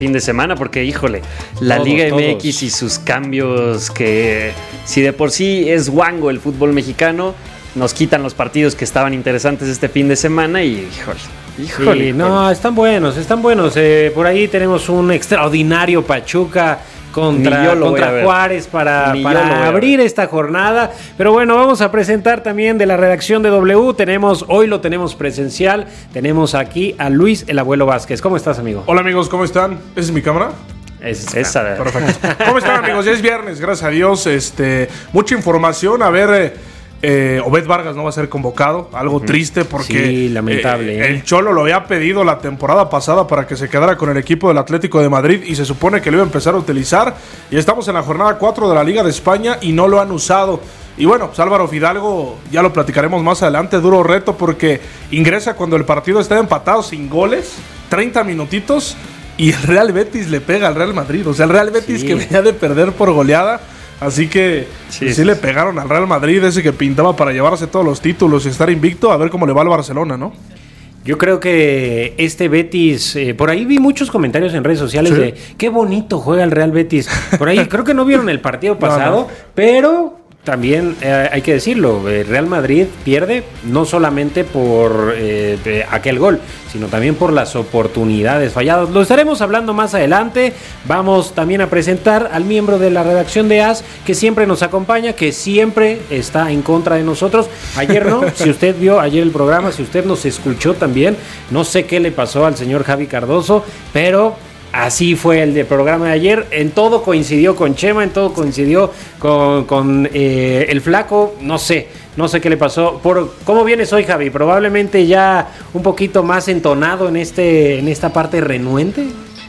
fin de semana, porque híjole, la Liga MX y sus cambios, que si de por sí es guango el fútbol mexicano, nos quitan los partidos que estaban interesantes este fin de semana y híjole. Sí, no, están buenos. Por ahí tenemos un extraordinario Pachuca contra Juárez para abrir esta jornada. Pero bueno, vamos a presentar también de la redacción de W. Hoy lo tenemos presencial. Tenemos aquí a Luis el Abuelo Vázquez. ¿Cómo estás, amigo? Hola, amigos, ¿cómo están? ¿Esa es mi cámara? Esa. Perfecto. ¿Cómo están, amigos? Ya es viernes, gracias a Dios. Mucha información. A ver, Obed Vargas no va a ser convocado. Algo triste porque sí, lamentable. El Cholo lo había pedido la temporada pasada para que se quedara con el equipo del Atlético de Madrid y se supone que lo iba a empezar a utilizar. Y estamos en la jornada 4 de la Liga de España y no lo han usado. Y bueno, pues Álvaro Fidalgo, ya lo platicaremos más adelante, duro reto porque ingresa cuando el partido está empatado sin goles, 30 minutitos, y el Real Betis le pega al Real Madrid. O sea, el Real Betis que venía de perder por goleada. Así que sí le pegaron al Real Madrid, ese que pintaba para llevarse todos los títulos y estar invicto, a ver cómo le va al Barcelona, ¿no? Yo creo que este Betis, por ahí vi muchos comentarios en redes sociales de qué bonito juega el Real Betis. Por ahí creo que no vieron el partido pasado, pero también hay que decirlo, el Real Madrid pierde no solamente por aquel gol, sino también por las oportunidades falladas. Lo estaremos hablando más adelante. Vamos también a presentar al miembro de la redacción de AS, que siempre nos acompaña, que siempre está en contra de nosotros. Ayer no, si usted vio ayer el programa, si usted nos escuchó también, no sé qué le pasó al señor Javi Cardoso, pero así fue el programa de ayer. En todo coincidió con Chema, en todo coincidió con el Flaco. No sé qué le pasó. ¿Cómo vienes hoy, Javi? Probablemente ya un poquito más entonado en esta parte renuente.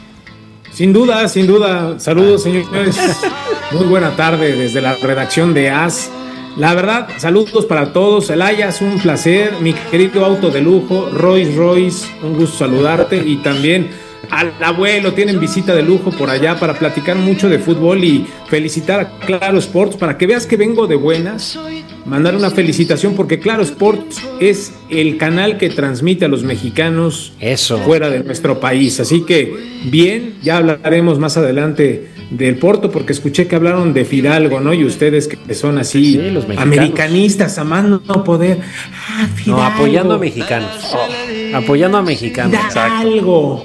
Sin duda. Saludos, señores. Muy buena tarde desde la redacción de AS. La verdad, saludos para todos. Elayas, un placer. Mi querido auto de lujo, Royce, un gusto saludarte. Y también al abuelo, tienen visita de lujo por allá para platicar mucho de fútbol y felicitar a Claro Sports para que veas que vengo de buenas. Mandar una felicitación porque Claro Sports es el canal que transmite a los mexicanos fuera de nuestro país. Así que bien, ya hablaremos más adelante del Porto porque escuché que hablaron de Fidalgo, ¿no? Y ustedes que son así los americanistas, a más no poder. No, apoyando a mexicanos. Apoyando a mexicanos. Fidalgo.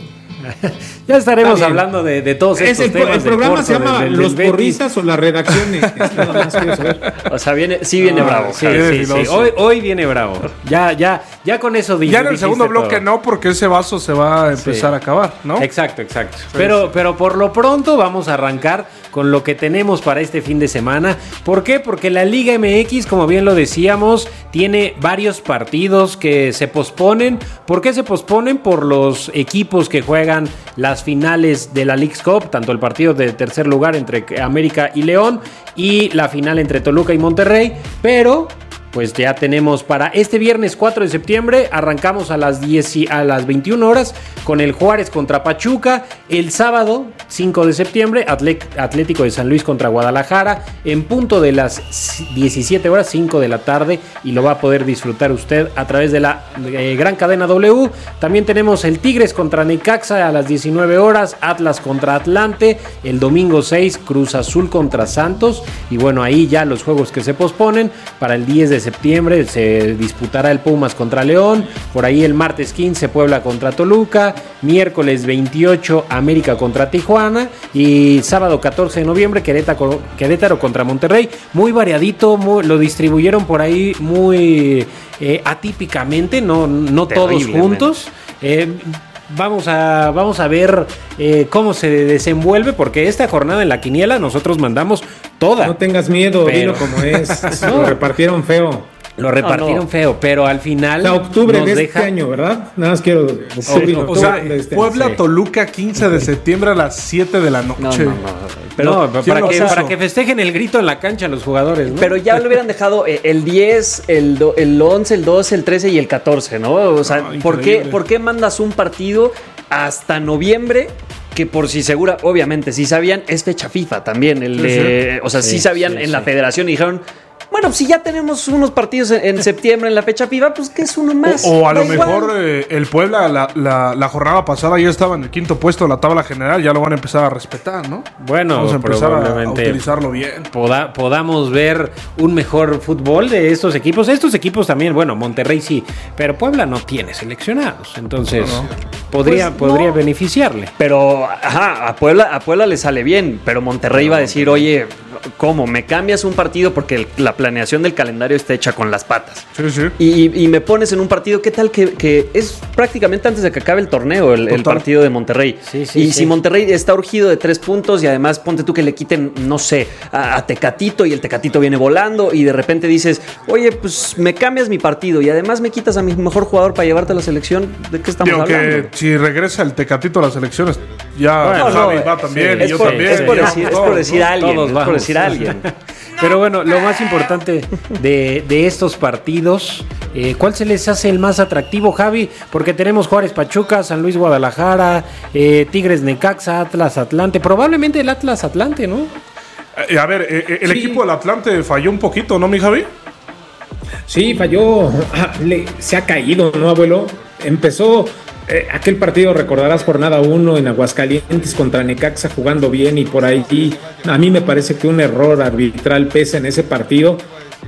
Ya estaremos hablando de todos estos temas. El programa se llama Los Porristas o las redacciones. Nada más quiero saber. O sea, viene bravo. Sí. Hoy viene bravo. Ya con eso ya en el segundo bloque no, porque ese vaso se va a empezar a acabar, ¿no? Exacto. Pero por lo pronto vamos a arrancar con lo que tenemos para este fin de semana. ¿Por qué? Porque la Liga MX, como bien lo decíamos, tiene varios partidos que se posponen. ¿Por qué se posponen? Por los equipos que juegan las finales de la Leagues Cup, tanto el partido de tercer lugar entre América y León y la final entre Toluca y Monterrey, pero pues ya tenemos para este viernes 4 de septiembre, arrancamos a las 21 horas con el Juárez contra Pachuca. El sábado 5 de septiembre, Atlético de San Luis contra Guadalajara, en punto de las 17 horas, 5 de la tarde, y lo va a poder disfrutar usted a través de la gran cadena W. También tenemos el Tigres contra Necaxa a las 19 horas, Atlas contra Atlante, el domingo 6, Cruz Azul contra Santos, y bueno, ahí ya los juegos que se posponen. Para el 10 de septiembre se disputará el Pumas contra León, por ahí el martes 15 Puebla contra Toluca, miércoles 28 América contra Tijuana y sábado 14 de noviembre Querétaro contra Monterrey. Muy variadito, lo distribuyeron por ahí muy atípicamente, no todos juntos. Vamos a ver cómo se desenvuelve, porque esta jornada en la quiniela nosotros mandamos toda. No tengas miedo, dilo como es. Lo repartieron feo. Lo repartieron feo, pero al final. O sea, octubre de este año, ¿verdad? Nada más quiero. Puebla, Toluca, 15 de septiembre a las 7 de la noche. Pero para que festejen el grito en la cancha los jugadores, ¿no? Pero ya lo hubieran dejado el 10, el 11, el 12, el 13 y el 14, ¿no? O sea, ¿por qué mandas un partido hasta noviembre? Que por si segura, obviamente, sí sabían, es fecha FIFA también. Sí sabían en la federación y dijeron, bueno, si ya tenemos unos partidos en septiembre en la fecha FIFA, pues que es uno más. O a lo mejor el Puebla la jornada pasada ya estaba en el 5º puesto de la tabla general, ya lo van a empezar a respetar, ¿no? Bueno, vamos a empezar a probablemente utilizarlo bien. Podamos ver un mejor fútbol de estos equipos. Estos equipos también, bueno, Monterrey sí, pero Puebla no tiene seleccionados, entonces podría beneficiarle. Pero a Puebla le sale bien, pero Monterrey va a decir, oye, ¿cómo? ¿Me cambias un partido? Porque la planeación del calendario está hecha con las patas. Sí. Y me pones en un partido, ¿qué tal? Que es prácticamente antes de que acabe el torneo, el partido de Monterrey. Si Monterrey está urgido de 3 puntos y además ponte tú que le quiten, no sé, a Tecatito y el Tecatito viene volando y de repente dices, oye, pues me cambias mi partido y además me quitas a mi mejor jugador para llevarte a la selección, ¿de qué estamos hablando? Que si regresa el Tecatito a las selecciones, ya Javi va también y yo también. Es por decir a alguien. Pero bueno, lo más importante de estos partidos, ¿cuál se les hace el más atractivo, Javi? Porque tenemos Juárez Pachuca, San Luis Guadalajara, Tigres Necaxa, Atlas Atlante, probablemente el Atlas Atlante, ¿no? A ver, el equipo del Atlante falló un poquito, ¿no, mi Javi? Sí, falló, se ha caído, ¿no, abuelo? Empezó aquel partido, recordarás, jornada 1 en Aguascalientes contra Necaxa jugando bien y por ahí a mí me parece que un error arbitral pesa en ese partido.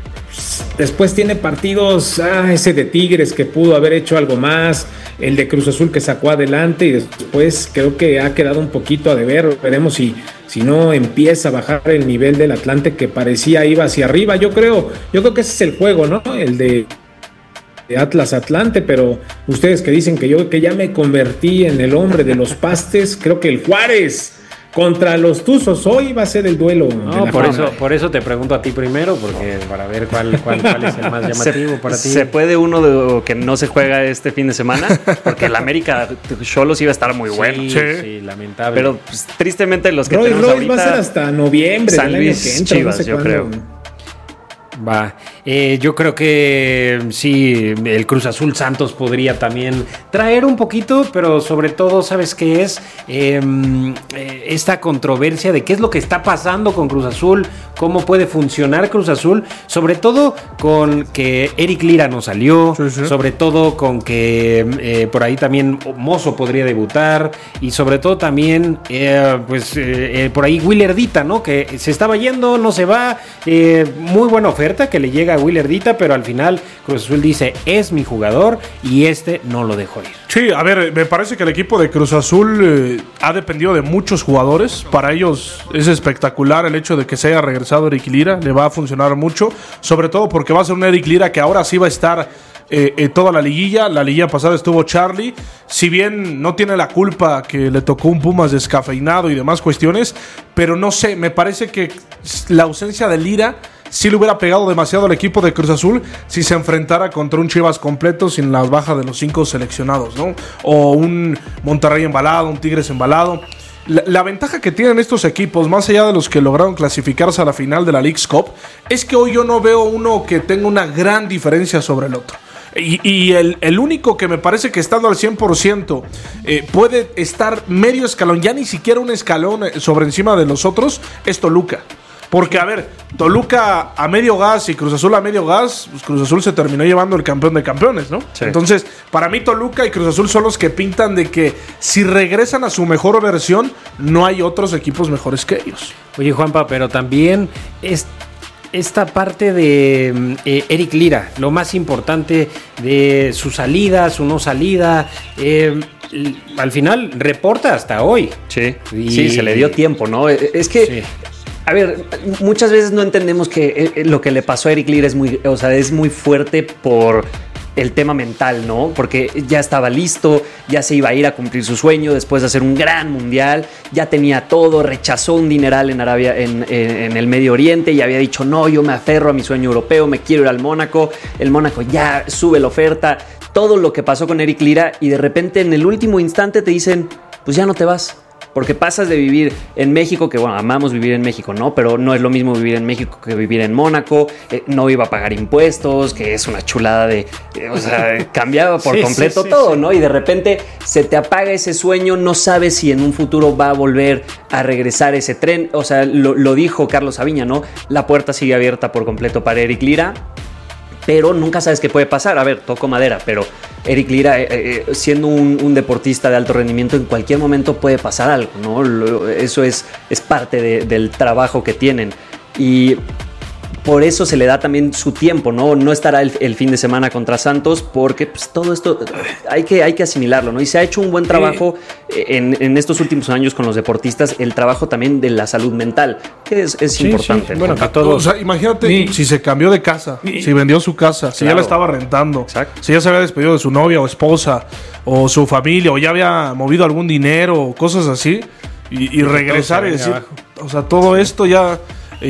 Después tiene partidos, ese de Tigres que pudo haber hecho algo más, el de Cruz Azul que sacó adelante y después creo que ha quedado un poquito a deber. Veremos si no empieza a bajar el nivel del Atlante que parecía iba hacia arriba. Yo creo que ese es el juego, ¿no? El de Atlas Atlante, pero ustedes que dicen que ya me convertí en el hombre de los pastes, creo que el Juárez contra los Tuzos hoy va a ser el duelo. No, por eso te pregunto a ti primero, porque para ver cuál es el más llamativo para ti. ¿Se puede uno de que no se juega este fin de semana? Porque el América Xolos iba a estar muy bueno. Sí, lamentable. Pero pues, tristemente los que tenemos ahorita va a ser hasta noviembre San del Luis, año que entra, Chivas, no sé yo cuándo. creo. Va, yo creo que sí, el Cruz Azul Santos podría también traer un poquito, pero sobre todo, ¿sabes qué es? Esta controversia de qué es lo que está pasando con Cruz Azul, cómo puede funcionar Cruz Azul, sobre todo con que Eric Lira no salió, sobre todo con que por ahí también Mozo podría debutar y sobre todo también por ahí Willardita, ¿no? Que se estaba yendo, no se va, muy buena oferta que le llega a Willardita, pero al final Cruz Azul dice, es mi jugador y no lo dejó ir. Sí, a ver, me parece que el equipo de Cruz Azul ha dependido de muchos jugadores. Para ellos es espectacular el hecho de que se haya regresado Eric Lira, le va a funcionar mucho, sobre todo porque va a ser un Eric Lira que ahora sí va a estar toda la liguilla pasada estuvo Charlie, si bien no tiene la culpa que le tocó un Pumas descafeinado y demás cuestiones, pero no sé, me parece que la ausencia de Lira sí le hubiera pegado demasiado al equipo de Cruz Azul si se enfrentara contra un Chivas completo sin la baja de los 5 seleccionados, ¿no? O un Monterrey embalado, un Tigres embalado. La ventaja que tienen estos equipos, más allá de los que lograron clasificarse a la final de la Leagues Cup, es que hoy yo no veo uno que tenga una gran diferencia sobre el otro. Y el único que me parece que estando al 100% puede estar medio escalón, ya ni siquiera un escalón sobre encima de los otros, es Toluca. Porque, a ver, Toluca a medio gas y Cruz Azul a medio gas, pues Cruz Azul se terminó llevando el campeón de campeones, ¿no? Sí. Entonces, para mí Toluca y Cruz Azul son los que pintan de que si regresan a su mejor versión, no hay otros equipos mejores que ellos. Oye, Juanpa, pero también esta parte de Eric Lira, lo más importante de su salida, su no salida, al final reporta hasta hoy. Sí, sí, se le dio tiempo, ¿no? Es que... Sí. A ver, muchas veces no entendemos que lo que le pasó a Eric Lira es muy fuerte por el tema mental, ¿no? Porque ya estaba listo, ya se iba a ir a cumplir su sueño después de hacer un gran mundial, ya tenía todo, rechazó un dineral en Arabia, en el Medio Oriente y había dicho, no, yo me aferro a mi sueño europeo, me quiero ir al Mónaco, el Mónaco ya sube la oferta, todo lo que pasó con Eric Lira y de repente en el último instante te dicen, pues ya no te vas. Porque pasas de vivir en México, que bueno, amamos vivir en México, ¿no? Pero no es lo mismo vivir en México que vivir en Mónaco. No iba a pagar impuestos, que es una chulada cambiaba por completo todo, ¿no? Y de repente se te apaga ese sueño, no sabes si en un futuro va a volver a regresar ese tren. O sea, lo dijo Carlos Aviña, ¿no? La puerta sigue abierta por completo para Eric Lira, pero nunca sabes qué puede pasar. A ver, toco madera, pero Eric Lira, siendo un deportista de alto rendimiento, en cualquier momento puede pasar algo, ¿no? Eso es parte del trabajo que tienen. Y por eso se le da también su tiempo, ¿no? No estará el fin de semana contra Santos, porque pues, todo esto hay que asimilarlo, ¿no? Y se ha hecho un buen trabajo en estos últimos años con los deportistas, el trabajo también de la salud mental, que es importante. Sí. Bueno, a todos. O sea, imagínate si se cambió de casa, si vendió su casa, si ya la estaba rentando, si ya se había despedido de su novia o esposa, o su familia, o ya había movido algún dinero, o cosas así, y regresar y decir, o sea, todo esto ya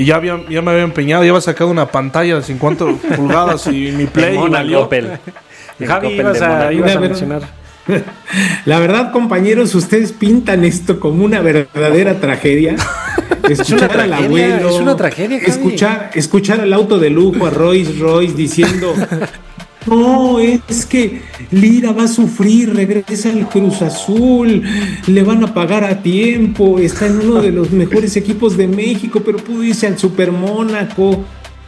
me había empeñado, ya había sacado una pantalla de 50 pulgadas y mi Play valió. Javi, ibas a mencionar. La verdad, compañeros, ustedes pintan esto como una verdadera tragedia. Escuchar al abuelo, es una tragedia, Javi. Escuchar al auto de lujo, a Royce diciendo: no, es que Lira va a sufrir, regresa al Cruz Azul, le van a pagar a tiempo, está en uno de los mejores equipos de México, pero pudo irse al Super Mónaco.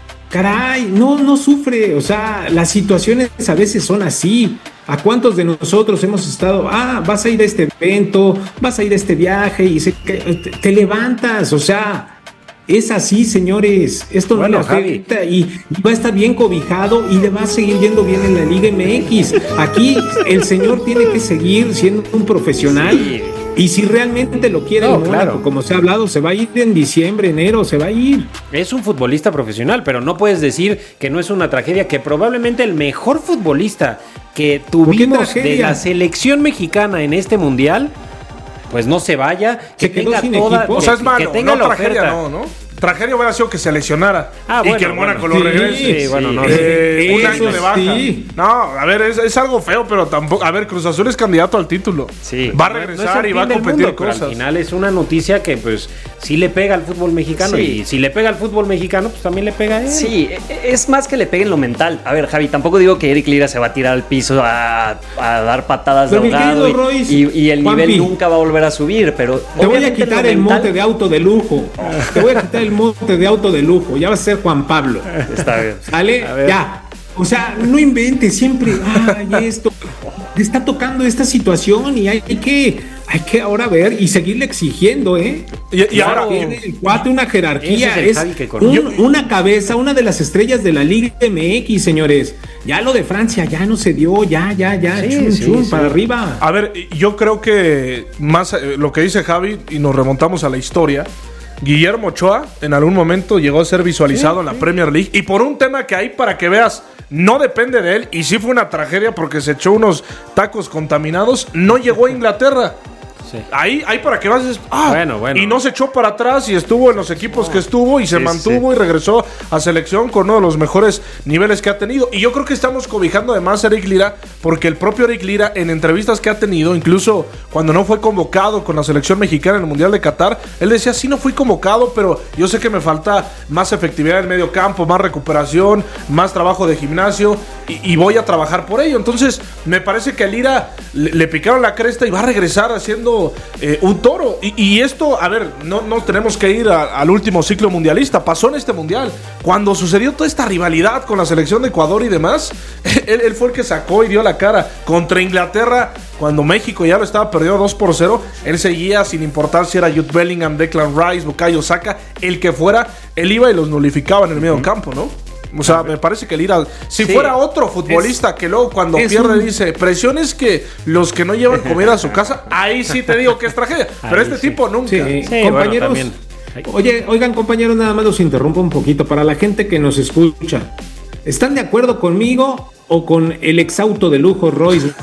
Caray, no sufre, o sea, las situaciones a veces son así. ¿A cuántos de nosotros hemos estado, vas a ir a este evento, vas a ir a este viaje y te levantas, o sea... Es así, señores. Esto no le afecta y va a estar bien cobijado y le va a seguir yendo bien en la Liga MX. Aquí el señor tiene que seguir siendo un profesional. Sí. Y si realmente lo quiere, como se ha hablado, se va a ir en diciembre, enero, se va a ir. Es un futbolista profesional, pero no puedes decir que no es una tragedia, que probablemente el mejor futbolista que tuvimos de la selección mexicana en este mundial, pues no se vaya, que tenga toda... O sea, es malo, que tenga no la tragedia, oferta. ¿no? Tragedia hubiera sido que se lesionara y que el Mónaco lo regrese. Un año de baja. Sí. No, a ver, es algo feo, pero tampoco. A ver, Cruz Azul es candidato al título. Sí. Va a regresar y va a competir cosas. Al final es una noticia que, pues, sí le pega al fútbol mexicano. Sí. Y si le pega al fútbol mexicano, pues también le pega a él. Sí, es más que le peguen lo mental. A ver, Javi, tampoco digo que Eric Lira se va a tirar al piso a dar patadas de ahogado y el nivel nunca va a volver a subir, pero te voy a quitar el monte de auto de lujo. Te voy a quitar el monte de auto de lujo, ya va a ser Juan Pablo. Está bien. ¿Sale? Ya. O sea, no inventes siempre, esto. Le está tocando esta situación y hay que ahora ver y seguirle exigiendo, ¿eh? Y ahora tiene el cuate una jerarquía, es una cabeza, una de las estrellas de la Liga MX, señores. Ya lo de Francia ya no se dio, ya, chun, para arriba. A ver, yo creo que más lo que dice Javi, y nos remontamos a la historia. Guillermo Ochoa en algún momento llegó a ser visualizado en la Premier League, y por un tema que hay, para que veas, no depende de él, y sí fue una tragedia porque se echó unos tacos contaminados, no llegó a Inglaterra. Sí. Ahí para que vas, bueno. Y no se echó para atrás y estuvo en los equipos que estuvo y se mantuvo y regresó a selección con uno de los mejores niveles que ha tenido. Y yo creo que estamos cobijando además a Eric Lira, porque el propio Eric Lira, en entrevistas que ha tenido, incluso cuando no fue convocado con la selección mexicana en el Mundial de Qatar, él decía: sí, no fui convocado, pero yo sé que me falta más efectividad en el medio campo, más recuperación, más trabajo de gimnasio, y voy a trabajar por ello. Entonces me parece que a Lira le picaron la cresta y va a regresar haciendo un toro. Y esto, a ver, no tenemos que ir al último ciclo mundialista. Pasó en este mundial. Cuando sucedió toda esta rivalidad con la selección de Ecuador y demás, él fue el que sacó y dio la cara contra Inglaterra. Cuando México ya lo estaba perdiendo 2-0, él seguía sin importar si era Jude Bellingham, Declan Rice, Bukayo Saka, el que fuera, él iba y los nulificaba en el medio campo, ¿no? O sea, me parece que Lira, si fuera otro futbolista que luego cuando pierde dice presiones que los que no llevan comida a su casa, ahí sí te digo que es tragedia. Pero este tipo nunca. Compañeros, oigan, compañeros, nada más los interrumpo un poquito para la gente que nos escucha. ¿Están de acuerdo conmigo o con el exauto de lujo Royce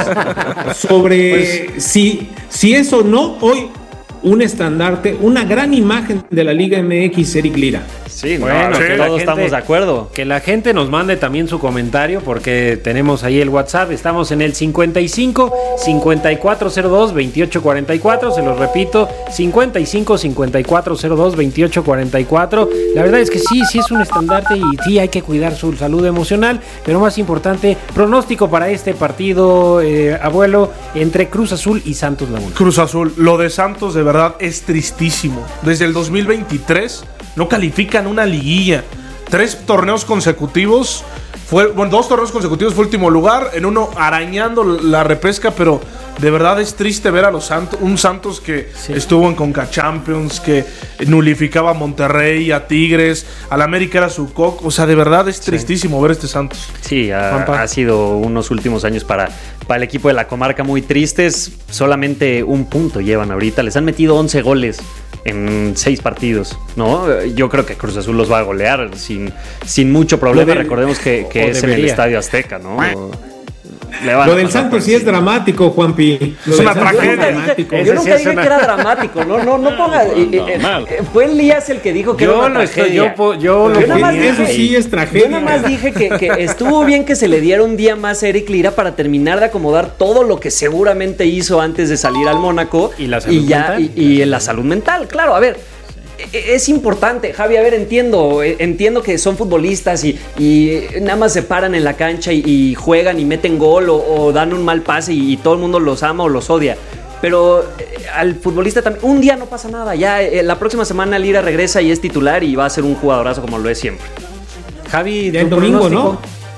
sobre si es o no hoy un estandarte, una gran imagen de la Liga MX, Eric Lira? Sí, bueno, sí, todos estamos de acuerdo. Que la gente nos mande también su comentario porque tenemos ahí el WhatsApp. Estamos en el 55 5402 2844. Se los repito, 55 5402 2844. La verdad es que sí es un estandarte y sí hay que cuidar su salud emocional. Pero más importante, pronóstico para este partido, abuelo, entre Cruz Azul y Santos Laguna. Cruz Azul, lo de Santos de verdad es tristísimo. Desde el 2023 no califican una liguilla. 3 torneos consecutivos. 2 torneos consecutivos fue último lugar. En uno arañando la repesca, pero de verdad es triste ver a los Santos. Un Santos que estuvo en Conca Champions, que nulificaba a Monterrey, a Tigres, al América era su coco. O sea, de verdad es tristísimo ver este Santos. Sí, ha sido unos últimos años para el equipo de la comarca muy tristes. Solamente un punto llevan ahorita. Les han metido 11 goles en 6 partidos, ¿no? Yo creo que Cruz Azul los va a golear sin mucho problema. Recordemos que es en el Estadio Azteca, ¿no? Lo del Santos sí es dramático, Juanpi. Es una tragedia. Yo nunca dije que era dramático. No ponga. Fue Elías el que dijo que era una tragedia. Eso sí es tragedia. Yo nada más dije que estuvo bien que se le diera un día más a Eric Lira para terminar de acomodar todo lo que seguramente hizo antes de salir al Mónaco. Y la salud mental. Y la salud mental, claro. A ver, es importante, Javi, a ver, entiendo que son futbolistas y nada más se paran en la cancha y juegan y meten gol o dan un mal pase y todo el mundo los ama o los odia. Pero al futbolista también, un día no pasa nada. Ya la próxima semana Lira regresa y es titular y va a ser un jugadorazo como lo es siempre. Javi, ya el domingo, ¿no?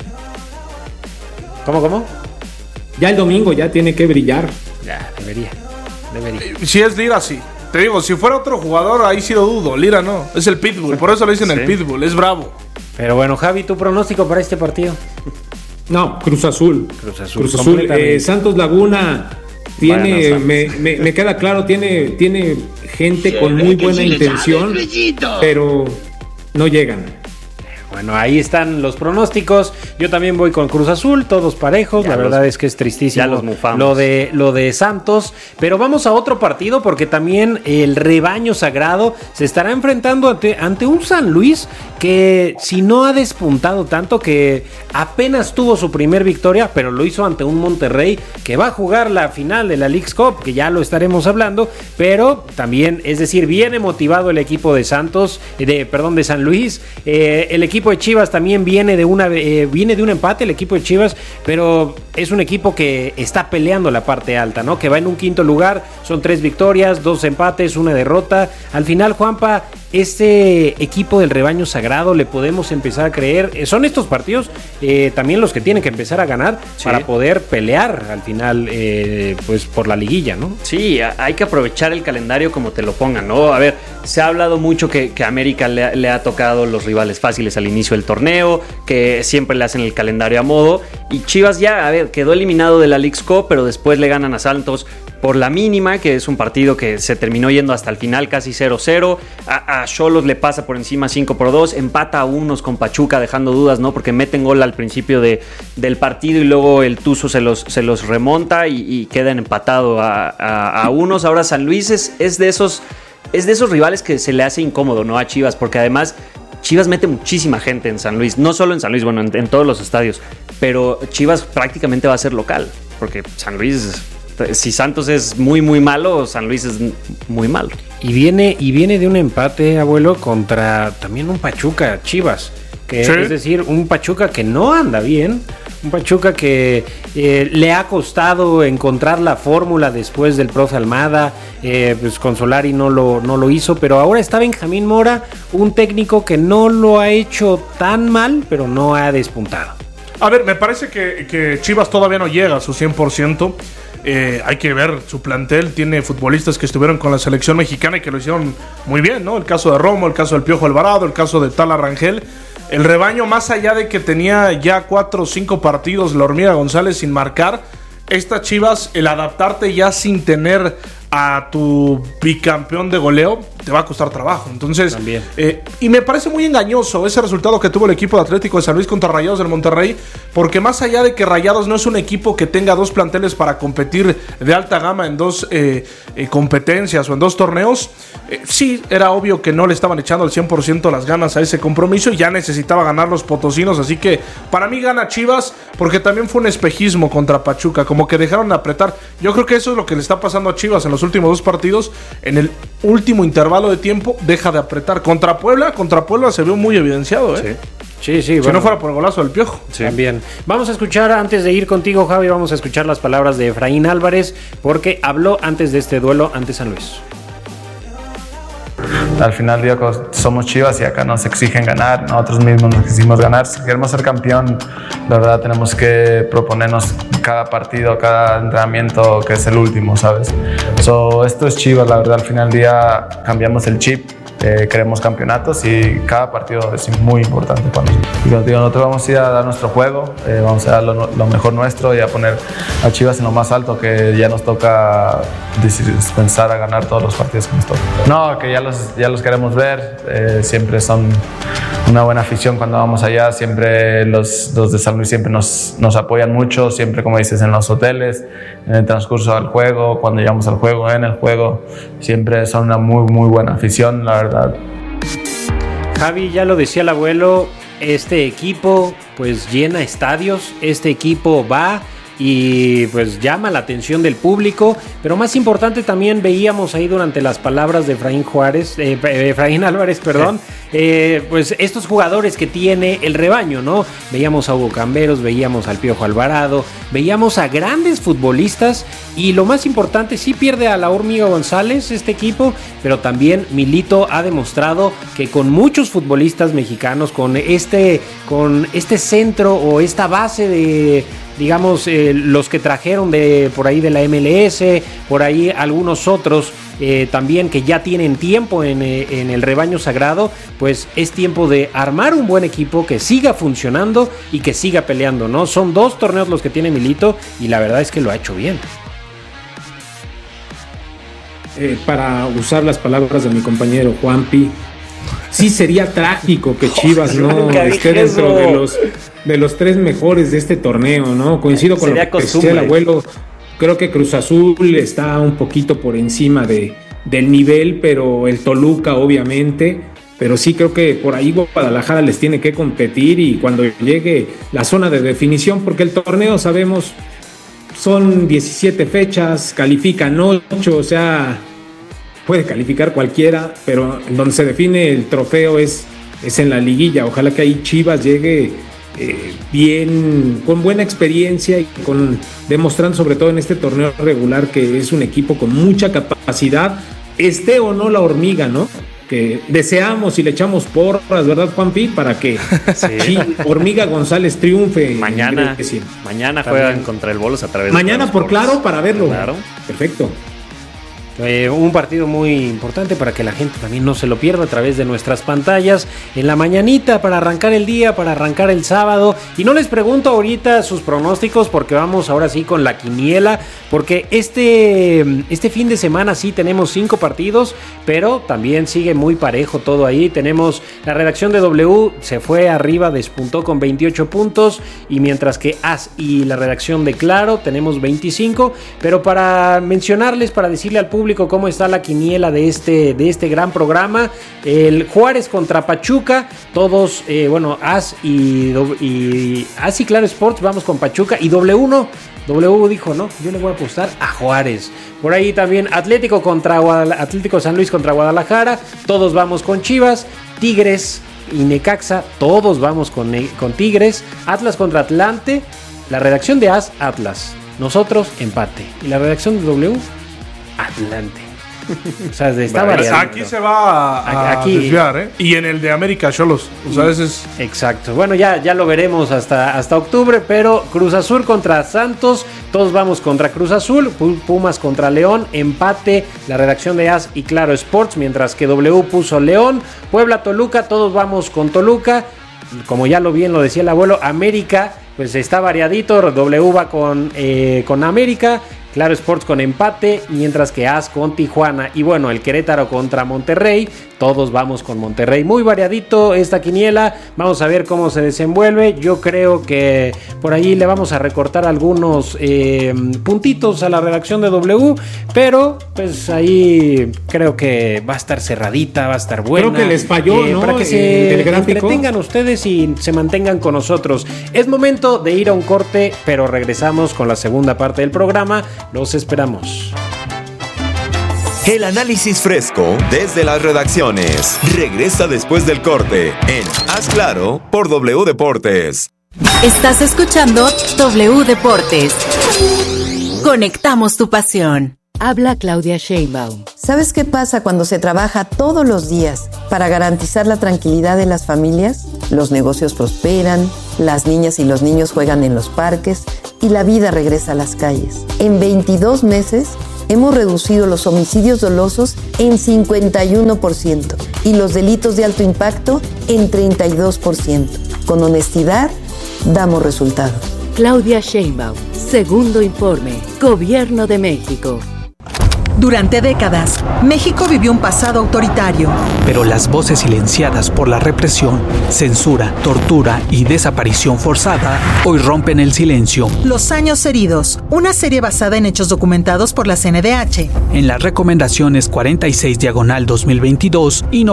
¿Cómo? Ya el domingo ya tiene que brillar. Ya, debería. Si es Lira, sí. Te digo, si fuera otro jugador, ahí sí lo dudo. Lira no, es el Pitbull, por eso le dicen el Pitbull, es bravo. Pero bueno, Javi, ¿tu pronóstico para este partido? No, Cruz Azul. Santos Laguna tiene, me queda claro, tiene gente con muy buena intención, pero no llegan. Bueno, ahí están los pronósticos. Yo también voy con Cruz Azul, todos parejos. La verdad es que es tristísimo lo de Santos. Pero vamos a otro partido porque también el rebaño sagrado se estará enfrentando ante un San Luis que si no ha despuntado tanto, que apenas tuvo su primer victoria, pero lo hizo ante un Monterrey que va a jugar la final de la Leagues Cup, que ya lo estaremos hablando, pero también, es decir, viene motivado el equipo de de San Luis. El equipo de Chivas también viene de un empate, el equipo de Chivas, pero es un equipo que está peleando la parte alta, ¿no? Que va en un quinto lugar, son 3 victorias, 2 empates, 1 derrota. Al final, Juanpa, este equipo del rebaño sagrado le podemos empezar a creer. Son estos partidos también los que tienen que empezar a ganar para poder pelear al final pues por la liguilla, ¿no? Sí, hay que aprovechar el calendario como te lo pongan, ¿no? A ver, se ha hablado mucho que América le ha tocado los rivales fáciles al inicio del torneo, que siempre le hacen el calendario a modo, y Chivas ya, a ver, quedó eliminado de la Leagues Cup, pero después le ganan a Santos por la mínima, que es un partido que se terminó yendo hasta el final casi 0-0. A Xolos le pasa por encima 5-2, empata a unos con Pachuca dejando dudas, ¿no? Porque meten gol al principio del partido y luego el Tuzo se los remonta y quedan empatados a unos. Ahora San Luis es de esos rivales que se le hace incómodo, ¿no? A Chivas, porque además Chivas mete muchísima gente en San Luis, no solo en San Luis, bueno, en todos los estadios, pero Chivas prácticamente va a ser local, porque San Luis, si Santos es muy muy malo, San Luis es muy malo. Y viene de un empate, abuelo, contra también un Pachuca, Chivas, que es decir, un Pachuca que no anda bien, un Pachuca que le ha costado encontrar la fórmula después del profe Almada, pues con Solari no lo hizo, pero ahora está Benjamín Mora, un técnico que no lo ha hecho tan mal, pero no ha despuntado. A ver, me parece que Chivas todavía no llega a su 100%. Hay que ver su plantel, tiene futbolistas que estuvieron con la selección mexicana y que lo hicieron muy bien, ¿no? El caso de Romo, el caso del Piojo Alvarado, el caso de Tala Rangel. El rebaño, más allá de que tenía ya 4 o 5 partidos la Hormiga González sin marcar, esta Chivas, el adaptarte ya sin tener a tu bicampeón de goleo, te va a costar trabajo. Entonces, y me parece muy engañoso ese resultado que tuvo el equipo de Atlético de San Luis contra Rayados del Monterrey, porque más allá de que Rayados no es un equipo que tenga dos planteles para competir de alta gama en dos competencias o en dos torneos, sí, era obvio que no le estaban echando al 100% las ganas a ese compromiso y ya necesitaba ganar los potosinos, así que para mí gana Chivas, porque también fue un espejismo contra Pachuca, como que dejaron de apretar. Yo creo que eso es lo que le está pasando a Chivas en los últimos dos partidos. En el último intervalo de tiempo deja de apretar. Contra Puebla se vio muy evidenciado, ¿eh? Sí, si no fuera por el golazo del Piojo. Sí. También. Vamos a escuchar, antes de ir contigo, Javi, vamos a escuchar las palabras de Efraín Álvarez, porque habló antes de este duelo ante San Luis. Al final del día somos Chivas y acá nos exigen ganar, nosotros mismos nos quisimos ganar. Si queremos ser campeón, la verdad tenemos que proponernos cada partido, cada entrenamiento que es el último, ¿sabes? Esto es Chivas, la verdad al final del día cambiamos el chip. Queremos campeonatos y cada partido es muy importante para nosotros. Y como digo, nosotros vamos a ir a dar nuestro juego, vamos a dar lo mejor nuestro y a poner a Chivas en lo más alto, que ya nos toca pensar a ganar todos los partidos que nos tocan. No, que ya los queremos ver, siempre son una buena afición cuando vamos allá, siempre los de San Luis siempre nos apoyan mucho, siempre como dices en los hoteles, en el transcurso del juego, cuando llegamos al juego, en el juego, siempre son una muy muy buena afición, la verdad. Javi, ya lo decía el abuelo, este equipo pues llena estadios, este equipo va y pues llama la atención del público, pero más importante también veíamos ahí durante las palabras de Efraín Álvarez, pues estos jugadores que tiene el rebaño, ¿no? Veíamos a Hugo Camberos, veíamos al Piojo Alvarado, veíamos a grandes futbolistas y lo más importante, sí pierde a la Hormiga González este equipo, pero también Milito ha demostrado que con muchos futbolistas mexicanos, con este centro o esta base de, digamos, los que trajeron de por ahí de la MLS, por ahí algunos otros también que ya tienen tiempo en el rebaño sagrado, pues es tiempo de armar un buen equipo que siga funcionando y que siga peleando, ¿no? Son 2 torneos los que tiene Milito y la verdad es que lo ha hecho bien. Para usar las palabras de mi compañero Juanpi, sí sería trágico que Chivas no esté dentro de los 3 mejores de este torneo, ¿no? Coincido con lo que decía el abuelo. Creo que Cruz Azul está un poquito por encima del nivel, pero el Toluca obviamente, pero sí creo que por ahí Guadalajara les tiene que competir y cuando llegue la zona de definición, porque el torneo sabemos son 17 fechas, califican 8, o sea, puede calificar cualquiera, pero en donde se define el trofeo es en la liguilla. Ojalá que ahí Chivas llegue bien, con buena experiencia y demostrando sobre todo en este torneo regular que es un equipo con mucha capacidad, esté o no la Hormiga, ¿no? Que deseamos y le echamos porras, ¿verdad, Juanpi? Para que Hormiga González triunfe. Mañana juegan contra el Bolos a través de mañana por Claro para verlo. Claro. Perfecto. Un partido muy importante para que la gente también no se lo pierda a través de nuestras pantallas en la mañanita para arrancar el día, para arrancar el sábado. Y no les pregunto ahorita sus pronósticos porque vamos ahora sí con la quiniela, porque este fin de semana sí tenemos 5 partidos, pero también sigue muy parejo todo ahí. Tenemos la redacción de W, se fue arriba, despuntó con 28 puntos, y mientras que AS y la redacción de Claro tenemos 25, pero para mencionarles, para decirle al público cómo está la quiniela de este gran programa, el Juárez contra Pachuca, todos, AS y Claro Sports, vamos con Pachuca, y W dijo, no, yo le voy a apostar a Juárez. Por ahí también Atlético San Luis contra Guadalajara, todos vamos con Chivas, Tigres y Necaxa, todos vamos con Tigres, Atlas contra Atlante, la redacción de AS, Atlas, nosotros empate, y la redacción de W, Atlante. O sea, está variando. Aquí se va a desviar, ¿eh? Y en el de América, Xolos. O sea, ese es... Exacto. Bueno, ya lo veremos hasta octubre, pero Cruz Azul contra Santos, todos vamos contra Cruz Azul, Pumas contra León, empate, la redacción de AS y Claro Sports, mientras que W puso León, Puebla, Toluca, todos vamos con Toluca, como ya bien lo decía el abuelo, América, pues está variadito, W va con América, Claro Sports con empate, mientras que AS con Tijuana y bueno, el Querétaro contra Monterrey. Todos vamos con Monterrey. Muy variadito esta quiniela. Vamos a ver cómo se desenvuelve. Yo creo que por ahí le vamos a recortar algunos puntitos a la redacción de W, pero pues ahí creo que va a estar cerradita, va a estar buena. Creo que les falló, ¿no? Para que se entretengan ustedes y se mantengan con nosotros. Es momento de ir a un corte, pero regresamos con la segunda parte del programa. Los esperamos. El análisis fresco desde las redacciones regresa después del corte en Haz Claro por W Deportes. Estás escuchando W Deportes. Conectamos tu pasión. Habla Claudia Sheinbaum. ¿Sabes qué pasa cuando se trabaja todos los días para garantizar la tranquilidad de las familias? Los negocios prosperan, las niñas y los niños juegan en los parques y la vida regresa a las calles. En 22 meses hemos reducido los homicidios dolosos en 51% y los delitos de alto impacto en 32%. Con honestidad, damos resultados. Claudia Sheinbaum. Segundo informe. Gobierno de México. Durante décadas, México vivió un pasado autoritario. Pero las voces silenciadas por la represión, censura, tortura y desaparición forzada hoy rompen el silencio. Los años heridos, una serie basada en hechos documentados por la CNDH. En las recomendaciones 46/2022 y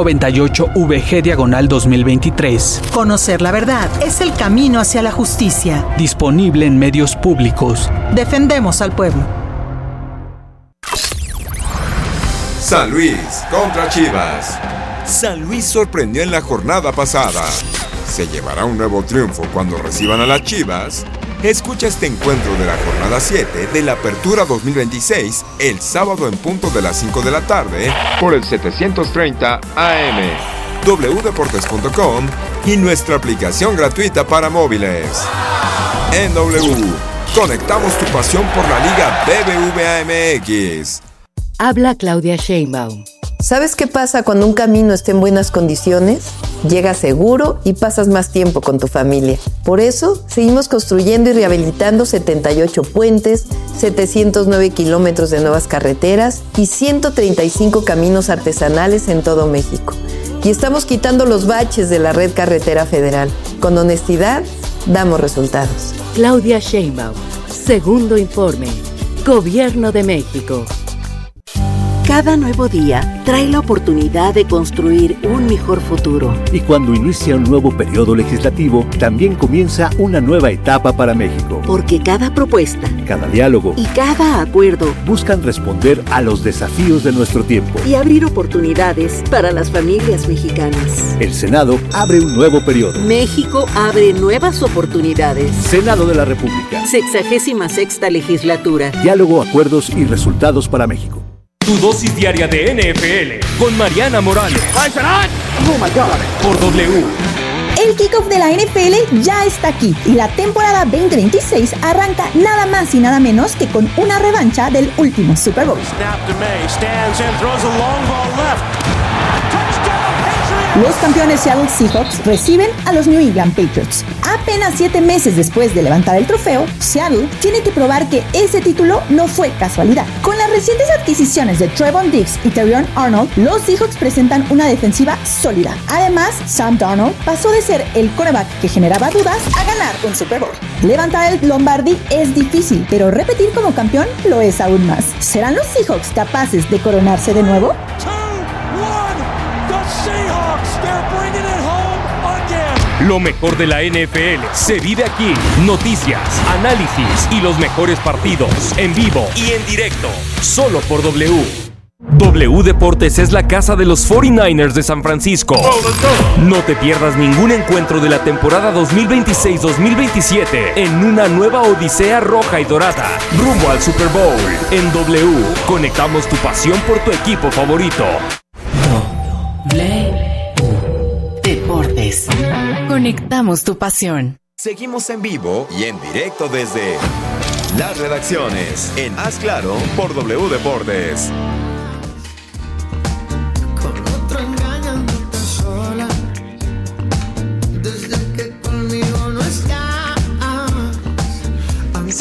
98/VG/2023. Conocer la verdad es el camino hacia la justicia. Disponible en medios públicos. Defendemos al pueblo. San Luis contra Chivas. San Luis sorprendió en la jornada pasada. ¿Se llevará un nuevo triunfo cuando reciban a las Chivas? Escucha este encuentro de la jornada 7 de la Apertura 2026 el sábado en punto de las 5 de la tarde por el 730 AM, wdeportes.com y nuestra aplicación gratuita para móviles. En W, conectamos tu pasión por la Liga BBVA MX. Habla Claudia Sheinbaum. ¿Sabes qué pasa cuando un camino está en buenas condiciones? Llegas seguro y pasas más tiempo con tu familia. Por eso, seguimos construyendo y rehabilitando 78 puentes, 709 kilómetros de nuevas carreteras y 135 caminos artesanales en todo México. Y estamos quitando los baches de la red carretera federal. Con honestidad, damos resultados. Claudia Sheinbaum. Segundo informe. Gobierno de México. Cada nuevo día trae la oportunidad de construir un mejor futuro. Y cuando inicia un nuevo periodo legislativo, también comienza una nueva etapa para México. Porque cada propuesta, cada diálogo y cada acuerdo buscan responder a los desafíos de nuestro tiempo y abrir oportunidades para las familias mexicanas. El Senado abre un nuevo periodo. México abre nuevas oportunidades. Senado de la República. 66ª legislatura. Diálogo, acuerdos y resultados para México. Tu dosis diaria de NFL con Mariana Morales. Oh my God. Por W. El kickoff de la NFL ya está aquí y la temporada 2026 arranca nada más y nada menos que con una revancha del último Super Bowl. Los campeones Seattle Seahawks reciben a los New England Patriots. Apenas 7 meses después de levantar el trofeo, Seattle tiene que probar que ese título no fue casualidad. Con las recientes adquisiciones de Trevon Diggs y Terrion Arnold, los Seahawks presentan una defensiva sólida. Además, Sam Darnold pasó de ser el quarterback que generaba dudas a ganar un Super Bowl. Levantar el Lombardi es difícil, pero repetir como campeón lo es aún más. ¿Serán los Seahawks capaces de coronarse de nuevo? Lo mejor de la NFL se vive aquí. Noticias, análisis y los mejores partidos en vivo y en directo. Solo por W. W Deportes es la casa de los 49ers de San Francisco. No te pierdas ningún encuentro de la temporada 2026-2027 en una nueva odisea roja y dorada, rumbo al Super Bowl. En W, conectamos tu pasión por tu equipo favorito. Deportes. Conectamos tu pasión. Seguimos en vivo y en directo desde las redacciones en Haz Claro por W Deportes.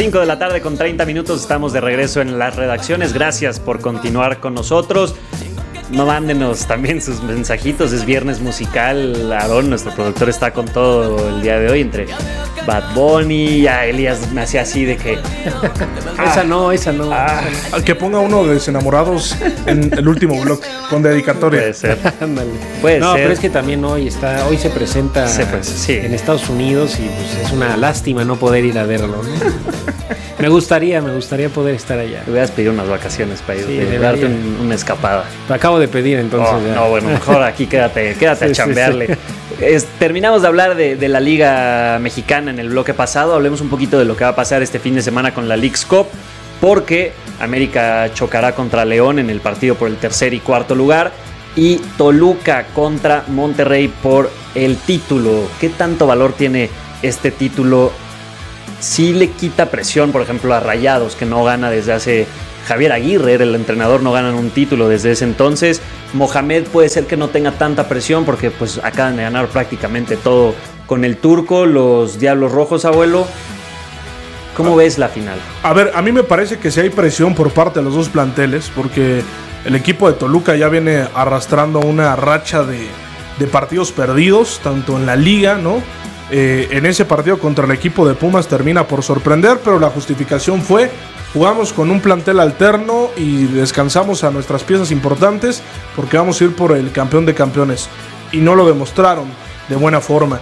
5 de la tarde con 30 minutos, estamos de regreso en las redacciones. Gracias por continuar con nosotros. No mándenos también sus mensajitos, es viernes musical. Aarón, nuestro productor, está con todo el día de hoy, entre Bad Bunny. Ya Elías me hacía así de que esa no. Que ponga uno de Desenamorados en el último bloque con dedicatoria. Puede ser. Puede ser. Pero es que también hoy se presenta sí. En Estados Unidos y pues es una lástima no poder ir a verlo, ¿no? Me gustaría poder estar allá. Te hubieras pedido unas vacaciones para ir, darte una escapada. Te acabo de pedir, entonces. No, bueno, mejor aquí quédate sí, a chambearle. Sí. Terminamos de hablar de la Liga Mexicana en el bloque pasado. Hablemos un poquito de lo que va a pasar este fin de semana con la Leagues Cup, porque América chocará contra León en el partido por el tercer y cuarto lugar, y Toluca contra Monterrey por el título. ¿Qué tanto valor tiene este título? Sí le quita presión, por ejemplo, a Rayados, que no gana desde hace... Javier Aguirre era el entrenador, no ganan un título desde ese entonces. Mohamed puede ser que no tenga tanta presión porque pues acaban de ganar prácticamente todo con el turco. Los Diablos Rojos, abuelo, ¿cómo ves la final? A ver, a mí me parece que sí hay presión por parte de los dos planteles, porque el equipo de Toluca ya viene arrastrando una racha de partidos perdidos, tanto en la liga, ¿no? En ese partido contra el equipo de Pumas termina por sorprender, pero la justificación fue: jugamos con un plantel alterno y descansamos a nuestras piezas importantes porque vamos a ir por el campeón de campeones. Y no lo demostraron de buena forma.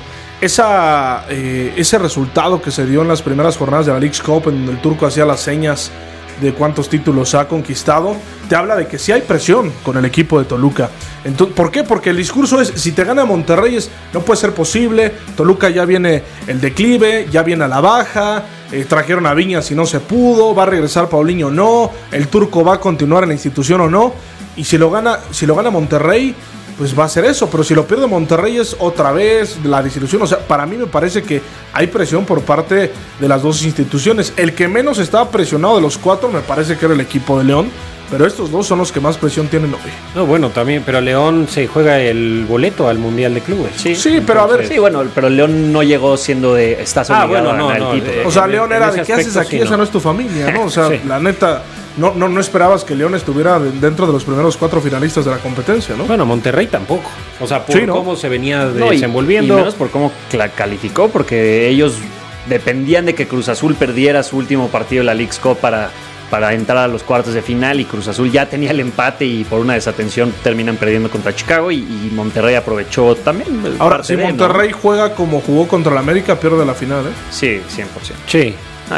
Ese resultado que se dio en las primeras jornadas de la Leagues Cup, en donde el turco hacía las señas de cuántos títulos ha conquistado, te habla de que sí hay presión con el equipo de Toluca. Entonces, ¿por qué? Porque el discurso es: si te gana Monterrey no puede ser posible, Toluca ya viene el declive, ya viene a la baja, trajeron a Viñas y no se pudo, va a regresar Paulinho o no, el turco va a continuar en la institución o no, y si lo gana Monterrey, pues va a ser eso, pero si lo pierde Monterrey es otra vez la desilusión. O sea, para mí me parece que hay presión por parte de las dos instituciones. El que menos estaba presionado de los cuatro me parece que era el equipo de León, pero estos dos son los que más presión tienen hoy. No, bueno, también, pero León se juega el boleto al Mundial de Clubes. Sí, pero a ver. Sí, bueno, pero León no llegó siendo de estás obligado a ganar el título. O sea, León era de ¿qué haces aquí? Esa no es tu familia, ¿no? O sea, la neta... No esperabas que León estuviera dentro de los primeros 4 finalistas de la competencia, ¿no? Bueno, Monterrey tampoco. O sea, por cómo se venía desenvolviendo. Y menos por cómo calificó, porque ellos dependían de que Cruz Azul perdiera su último partido de la Leagues Cup para entrar a los cuartos de final, y Cruz Azul ya tenía el empate y por una desatención terminan perdiendo contra Chicago, y Monterrey aprovechó también. Ahora, si Monterrey juega como jugó contra el América, pierde la final, ¿eh? Sí, 100%. Sí.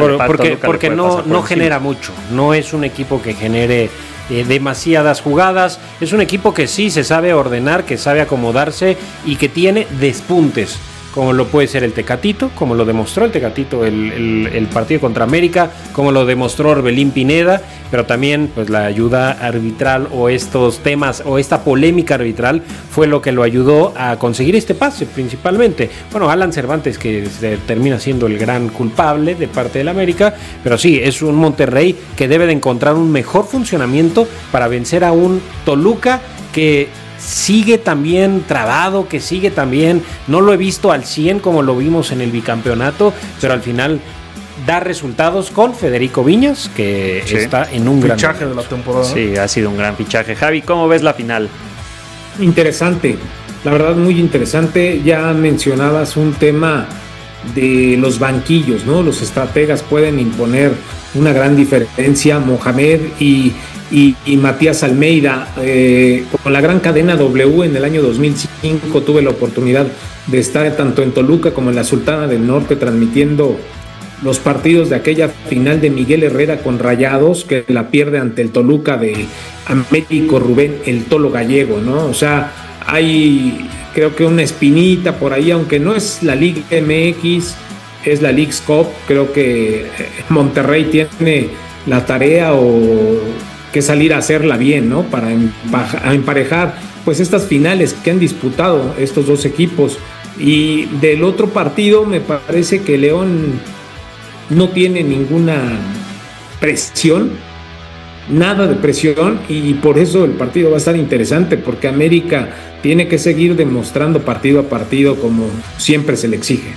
Porque no genera mucho, no es un equipo que genere demasiadas jugadas, es un equipo que sí se sabe ordenar, que sabe acomodarse y que tiene despuntes, como lo puede ser el Tecatito, como lo demostró el Tecatito el partido contra América, como lo demostró Orbelín Pineda, pero también pues la ayuda arbitral o estos temas o esta polémica arbitral fue lo que lo ayudó a conseguir este pase principalmente. Bueno, Alan Cervantes, que se termina siendo el gran culpable de parte del América, pero sí, es un Monterrey que debe de encontrar un mejor funcionamiento para vencer a un Toluca que sigue también trabado, que sigue también, no lo he visto al 100 como lo vimos en el bicampeonato, pero al final da resultados con Federico Viñas, que está en un gran fichaje de la temporada. Sí, ha sido un gran fichaje. Javi, ¿cómo ves la final? Interesante, la verdad muy interesante. Ya mencionabas un tema de los banquillos, ¿no? Los estrategas pueden imponer una gran diferencia. Mohamed y Matías Almeida, con la gran cadena W en el año 2005 tuve la oportunidad de estar tanto en Toluca como en la Sultana del Norte transmitiendo los partidos de aquella final de Miguel Herrera con Rayados, que la pierde ante el Toluca de Américo Rubén el Tolo Gallego, ¿no? O sea, hay creo que una espinita por ahí, aunque no es la Liga MX, es la Leagues Cup. Creo que Monterrey tiene la tarea que salir a hacerla bien, ¿no? Para emparejar pues estas finales que han disputado estos dos equipos. Y del otro partido me parece que León no tiene ninguna presión, nada de presión, y por eso el partido va a estar interesante, porque América tiene que seguir demostrando partido a partido como siempre se le exige.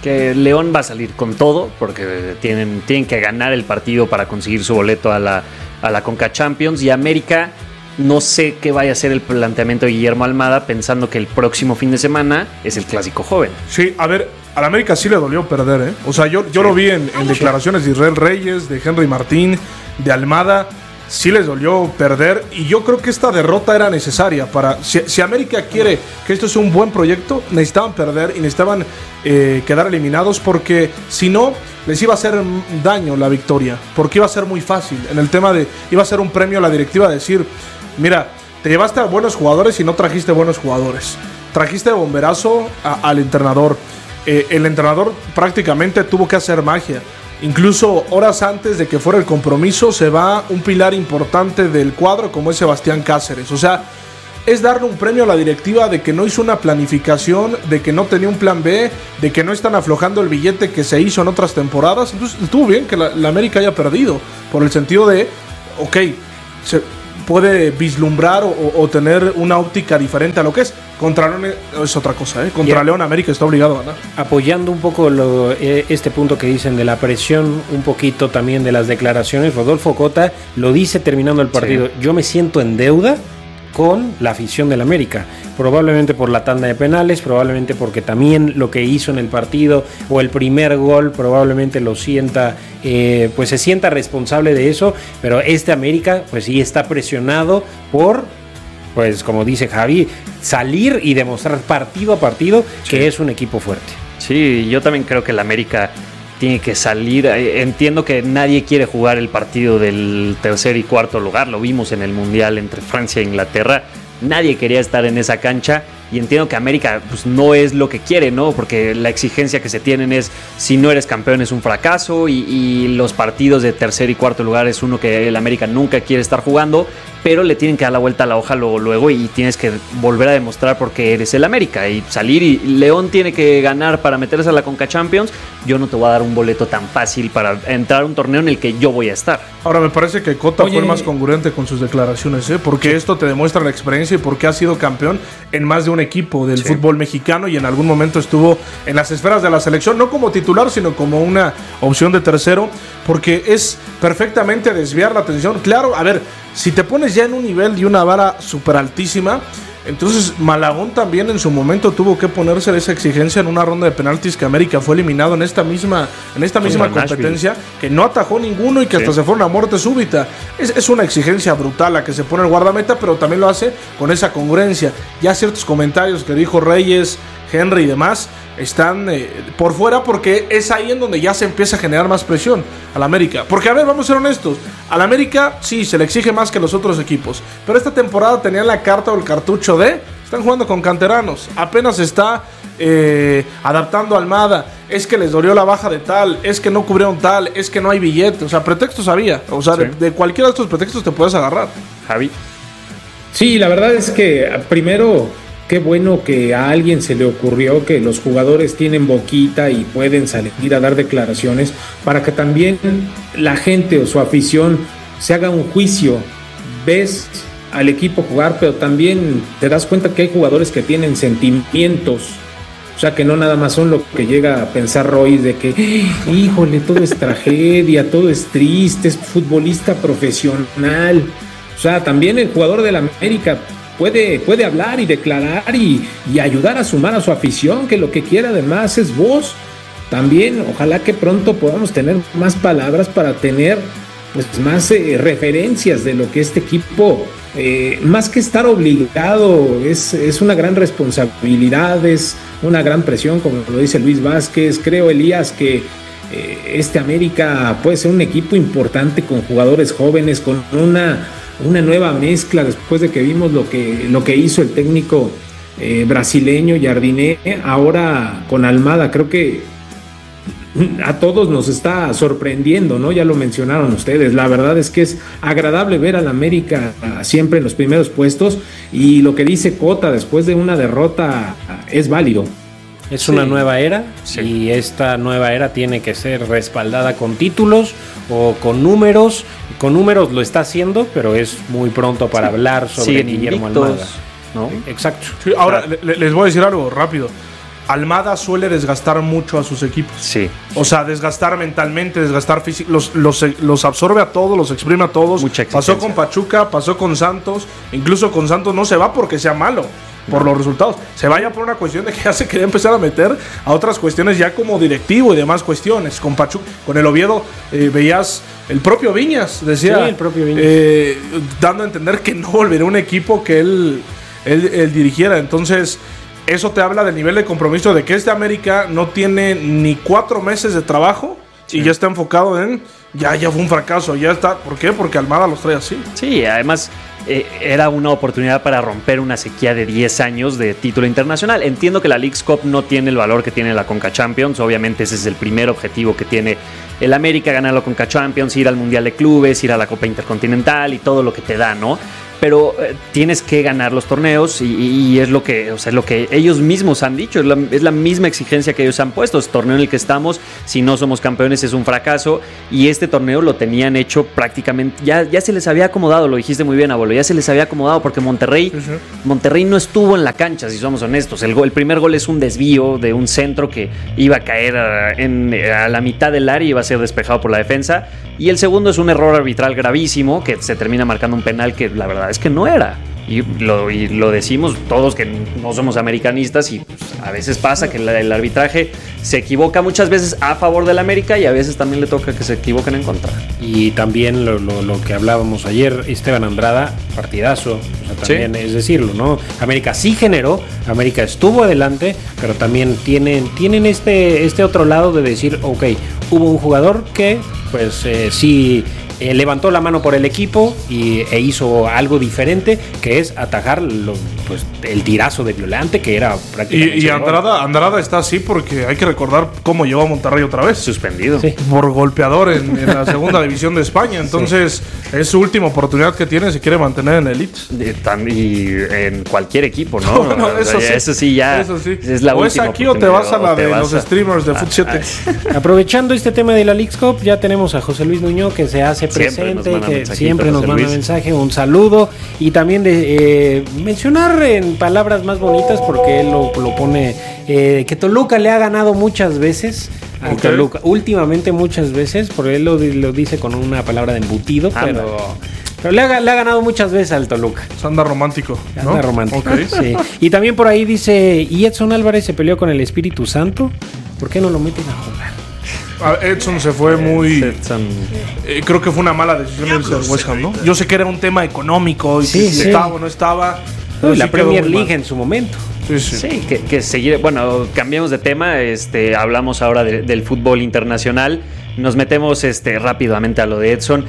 que León va a salir con todo porque tienen que ganar el partido para conseguir su boleto a la Conca Champions, y América no sé qué vaya a ser el planteamiento de Guillermo Almada pensando que el próximo fin de semana es el clásico joven. Sí, a ver, al América sí le dolió perder, ¿eh? O sea, yo lo vi en declaraciones de Israel Reyes, de Henry Martín, de Almada. Sí les dolió perder, y yo creo que esta derrota era necesaria para... Si América quiere que esto sea un buen proyecto, necesitaban perder y necesitaban quedar eliminados, porque si no, les iba a hacer daño la victoria, porque iba a ser muy fácil. En el tema de... iba a ser un premio a la directiva, decir, mira, te llevaste a buenos jugadores y no trajiste buenos jugadores. Trajiste de bomberazo al entrenador. El entrenador prácticamente tuvo que hacer magia. Incluso horas antes de que fuera el compromiso se va un pilar importante del cuadro como es Sebastián Cáceres. O sea, es darle un premio a la directiva de que no hizo una planificación, de que no tenía un plan B, de que no están aflojando el billete que se hizo en otras temporadas. Entonces estuvo bien que la América haya perdido, por el sentido de, ok, se puede vislumbrar o tener una óptica diferente a lo que es. Contra León es otra cosa, ¿eh? Contra León América está obligado a ganar. Apoyando un poco este punto que dicen de la presión, un poquito también de las declaraciones, Rodolfo Cota lo dice terminando el partido. Sí. Yo me siento en deuda con la afición del América, probablemente por la tanda de penales, probablemente porque también lo que hizo en el partido o el primer gol probablemente lo sienta, pues se sienta responsable de eso, pero América pues sí está presionado por, pues como dice Javi, salir y demostrar partido a partido que es un equipo fuerte. Sí, yo también creo que el América tiene que salir. Entiendo que nadie quiere jugar el partido del tercer y cuarto lugar, lo vimos en el Mundial entre Francia e Inglaterra, nadie quería estar en esa cancha, y entiendo que América pues no es lo que quiere, ¿no? Porque la exigencia que se tienen es, si no eres campeón es un fracaso, y los partidos de tercer y cuarto lugar es uno que el América nunca quiere estar jugando, pero le tienen que dar la vuelta a la hoja luego y tienes que volver a demostrar por qué eres el América y salir, y León tiene que ganar para meterse a la Conca Champions. Yo no te voy a dar un boleto tan fácil para entrar a un torneo en el que yo voy a estar. Ahora me parece que Cota fue el más congruente con sus declaraciones, ¿eh? Porque esto te demuestra la experiencia y por qué ha sido campeón en más de un equipo del fútbol mexicano, y en algún momento estuvo en las esferas de la selección, no como titular, sino como una opción de tercero, porque es perfectamente desviar la atención. Claro, a ver, si te pones ya en un nivel y una vara súper altísima, entonces Malagón también en su momento tuvo que ponerse esa exigencia en una ronda de penaltis que América fue eliminado en esta misma competencia, Nashville, que no atajó ninguno y que hasta se fue una muerte súbita. Es una exigencia brutal la que se pone el guardameta, pero también lo hace con esa congruencia. Ya ciertos comentarios que dijo Reyes, Henry y demás están por fuera, porque es ahí en donde ya se empieza a generar más presión al América. Porque, a ver, vamos a ser honestos, al América sí se le exige más que los otros equipos, pero esta temporada tenían la carta o el cartucho de están jugando con canteranos, apenas está adaptando a Almada, es que les dolió la baja de tal, es que no cubrieron tal, es que no hay billete, o sea, pretextos había, o sea, de cualquiera de estos pretextos te puedes agarrar. Javi. Sí, la verdad es que primero, qué bueno que a alguien se le ocurrió que los jugadores tienen boquita y pueden salir a dar declaraciones para que también la gente o su afición se haga un juicio. Ves al equipo jugar, pero también te das cuenta que hay jugadores que tienen sentimientos. O sea, que no nada más son lo que llega a pensar Royce de que, híjole, todo es tragedia, todo es triste, es futbolista profesional. O sea, también el jugador del América puede hablar y declarar y ayudar a sumar a su afición, que lo que quiera además es voz. También ojalá que pronto podamos tener más palabras para tener pues más referencias de lo que este equipo, más que estar obligado, es una gran responsabilidad, es una gran presión, como lo dice Luis Vázquez. Creo, Elías, que América puede ser un equipo importante con jugadores jóvenes, con una nueva mezcla después de que vimos lo que hizo el técnico brasileño Jardiné, ahora con Almada. Creo que a todos nos está sorprendiendo, ¿no? Ya lo mencionaron ustedes. La verdad es que es agradable ver al América siempre en los primeros puestos, y lo que dice Cota después de una derrota es válido. Es una nueva era, y esta nueva era tiene que ser respaldada con títulos o con números. Con números lo está haciendo, pero es muy pronto para hablar sobre Guillermo Almada, ¿no? Exacto. Sí, ahora les voy a decir algo rápido. Almada suele desgastar mucho a sus equipos. Sí. O sea, desgastar mentalmente, desgastar físico. Los absorbe a todos, los exprime a todos. Pasó con Pachuca, pasó con Santos. Incluso con Santos no se va porque sea malo por los resultados. Se vaya por una cuestión de que ya se quería empezar a meter a otras cuestiones ya como directivo y demás cuestiones. Con Pachuca, con el Oviedo, veías el propio Viñas, decía. Sí, el propio Viñas. Dando a entender que no volvería un equipo que él dirigiera. Entonces, eso te habla del nivel de compromiso de que América no tiene ni 4 meses de trabajo y ya está enfocado en ya fue un fracaso, ya está. ¿Por qué? Porque Almada los trae así. Sí, además era una oportunidad para romper una sequía de 10 años de título internacional. Entiendo que la Leagues Cup no tiene el valor que tiene la Conca Champions. Obviamente ese es el primer objetivo que tiene el América, ganar la Conca Champions, ir al Mundial de Clubes, ir a la Copa Intercontinental y todo lo que te da, ¿no? Pero tienes que ganar los torneos y es lo que, o sea, es lo que ellos mismos han dicho, es la misma exigencia que ellos han puesto. Este torneo en el que estamos, si no somos campeones es un fracaso, y este torneo lo tenían hecho prácticamente, ya se les había acomodado, lo dijiste muy bien, abuelo, ya se les había acomodado porque Monterrey no estuvo en la cancha, si somos honestos. El primer gol es un desvío de un centro que iba a caer a la mitad del área y iba a ser despejado por la defensa, y el segundo es un error arbitral gravísimo que se termina marcando un penal que la verdad es que no era. Y lo decimos todos que no somos americanistas, y pues, a veces pasa que el arbitraje se equivoca muchas veces a favor del América y a veces también le toca que se equivoquen en contra. Y también lo que hablábamos ayer, Esteban Andrada, partidazo, o sea, también es decirlo, ¿no? América sí generó, América estuvo adelante, pero también tienen este otro lado de decir, ok, hubo un jugador que pues sí levantó la mano por el equipo e hizo algo diferente, que es atajar el tirazo de Violante, que era prácticamente... Y Andrada está así porque hay que recordar cómo llegó a Monterrey otra vez. Suspendido. Sí. Por golpeador en la segunda división de España. Entonces, es su última oportunidad que tiene si quiere mantener en elite. Y en cualquier equipo, ¿no? No, eso sí ya es la o última. O es aquí o te vas a la de los streamers de Foot 7. Aprovechando este tema de la Leagues Cup, ya tenemos a José Luis Nuño, que se hace presente, que siempre nos manda mensaje, un saludo, y también de mencionar en palabras más bonitas, porque él lo pone, que Toluca le ha ganado muchas veces a Toluca, últimamente muchas veces, porque él lo dice con una palabra de embutido, pero le ha ganado muchas veces al Toluca. Anda romántico, ¿no? Anda romántico, sí. Y también por ahí dice, ¿y Edson Álvarez se peleó con el Espíritu Santo? ¿Por qué no lo meten a jugar? Edson se fue muy... creo que fue una mala decisión irse al West Ham, ¿no? Yo sé que era un tema económico y si estaba o no estaba. La Premier League en su momento. Sí, que seguir... Bueno, cambiemos de tema. Hablamos ahora del fútbol internacional. Nos metemos rápidamente a lo de Edson.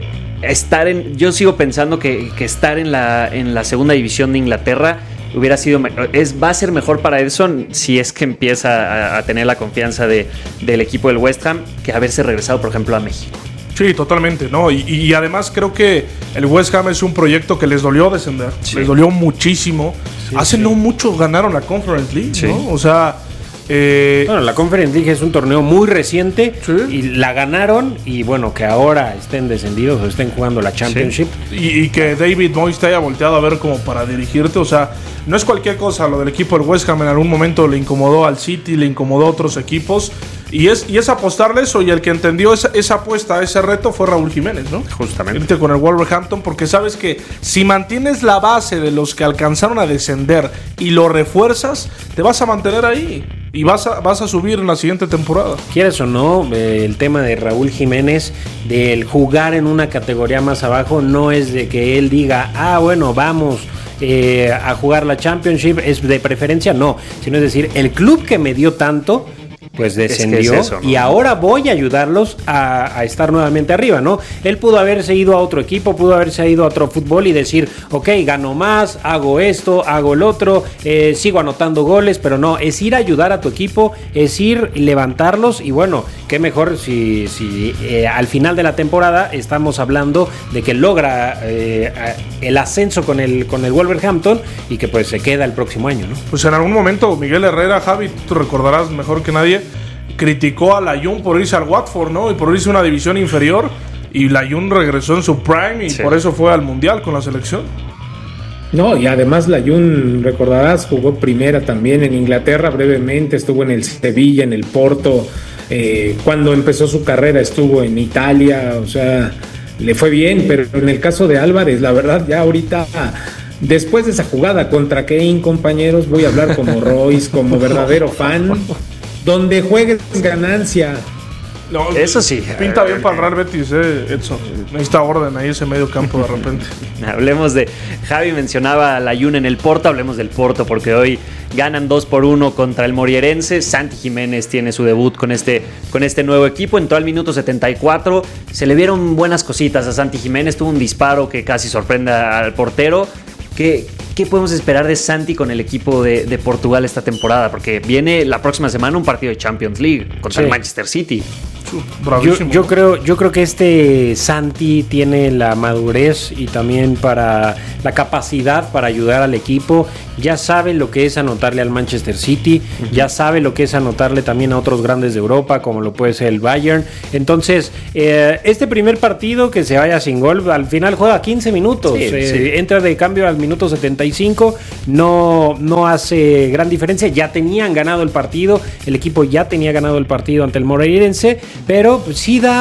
Yo sigo pensando que estar en la segunda división de Inglaterra hubiera sido va a ser mejor para Edson si es que empieza a tener la confianza del equipo del West Ham, que haberse regresado, por ejemplo, a México. Sí, totalmente, ¿no? Y además creo que el West Ham es un proyecto que les dolió descender, les dolió muchísimo. Hace no mucho ganaron la Conference League, ¿no? O sea... bueno, la Conference League es un torneo muy reciente y la ganaron, y bueno, que ahora estén descendidos o estén jugando la Championship. Y que David Moyes te haya volteado a ver como para dirigirte, o sea, no es cualquier cosa. Lo del equipo del West Ham en algún momento le incomodó al City, le incomodó a otros equipos, y es apostarle eso, y el que entendió esa apuesta, ese reto fue Raúl Jiménez, ¿no? Justamente. Irte con el Wolverhampton, porque sabes que si mantienes la base de los que alcanzaron a descender y lo refuerzas, te vas a mantener ahí y vas a subir en la siguiente temporada. Quieres o no, el tema de Raúl Jiménez, del jugar en una categoría más abajo, no es de que él diga, bueno, vamos a jugar la Championship, es de preferencia, no, sino es decir, el club que me dio tanto, pues descendió, es eso, ¿no? Y ahora voy a ayudarlos a estar nuevamente arriba, ¿no? Él pudo haberse ido a otro equipo, pudo haberse ido a otro fútbol y decir, ok, gano más, hago esto, hago el otro, sigo anotando goles, pero no, es ir a ayudar a tu equipo, es ir levantarlos, y bueno, qué mejor si al final de la temporada estamos hablando de que logra el ascenso con el Wolverhampton y que pues se queda el próximo año, ¿no? Pues en algún momento Miguel Herrera, Javi, tú recordarás mejor que nadie, criticó a Layún por irse al Watford, ¿no? Y por irse a una división inferior, y Layún regresó en su prime y por eso fue al Mundial con la selección. No, y además Layún, recordarás, jugó primera también en Inglaterra brevemente, estuvo en el Sevilla, en el Porto, cuando empezó su carrera estuvo en Italia, o sea, le fue bien, pero en el caso de Álvarez, la verdad, ya ahorita, después de esa jugada contra Kane, compañeros, voy a hablar como Royce, como verdadero fan, donde juegues ganancia. No, eso sí. Pinta bien para el Real Betis, Edson. Necesita orden ahí ese medio campo de repente. Hablemos de... Javi mencionaba a Layún en el Porto, hablemos del Porto porque hoy ganan 2-1 contra el Morierense. Santi Jiménez tiene su debut con este nuevo equipo. Entró al minuto 74. Se le vieron buenas cositas a Santi Jiménez. Tuvo un disparo que casi sorprende al portero. ¿Qué podemos esperar de Santi con el equipo de Portugal esta temporada? Porque viene la próxima semana un partido de Champions League contra el Manchester City. Yo creo que este Santi tiene la madurez y también para la capacidad para ayudar al equipo. Ya sabe lo que es anotarle al Manchester City, ya sabe lo que es anotarle también a otros grandes de Europa, como lo puede ser el Bayern. Entonces, este primer partido que se vaya sin gol, al final juega 15 minutos. Entra de cambio al minuto 75, no hace gran diferencia. Ya tenían ganado el partido, el equipo ya tenía ganado el partido ante el Morierense, pero sí da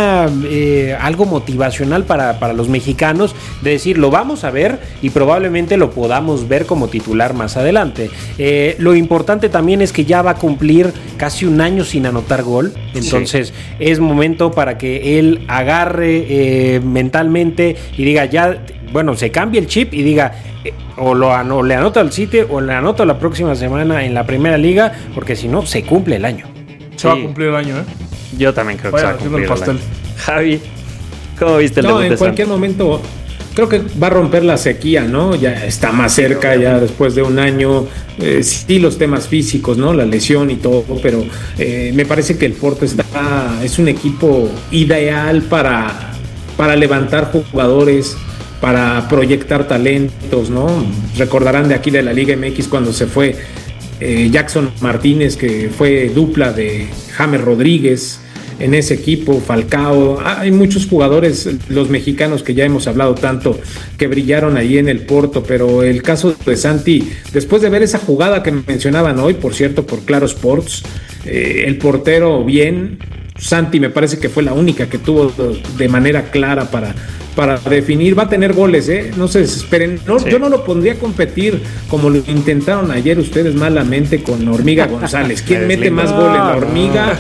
algo motivacional para los mexicanos de decir, lo vamos a ver y probablemente lo podamos ver como titular más adelante. Lo importante también es que ya va a cumplir casi un año sin anotar gol, entonces es momento para que él agarre mentalmente y diga se cambie el chip y diga o le anota al City o le anota la próxima semana en la Primera Liga, porque si no se cumple el año. Se va a cumplir el año, Yo también creo que se va a cumplir el pastel. Javi, ¿cómo viste el debut de cualquier momento creo que va a romper la sequía, ¿no? Ya está más cerca, ya después de un año. Sí, los temas físicos, ¿no? La lesión y todo, pero me parece que el Porto es un equipo ideal para levantar jugadores, para proyectar talentos, ¿no? Recordarán de aquí de la Liga MX cuando se fue Jackson Martínez, que fue dupla de James Rodríguez en ese equipo, Falcao. Hay muchos jugadores, los mexicanos que ya hemos hablado tanto, que brillaron ahí en el Porto, pero el caso de Santi, después de ver esa jugada que mencionaban hoy, por cierto, por Claro Sports, el portero bien, Santi me parece que fue la única que tuvo de manera clara para definir. Va a tener goles, no se desesperen. Yo no lo pondría a competir como lo intentaron ayer ustedes malamente con Hormiga González. ¿Quién mete más goles, la Hormiga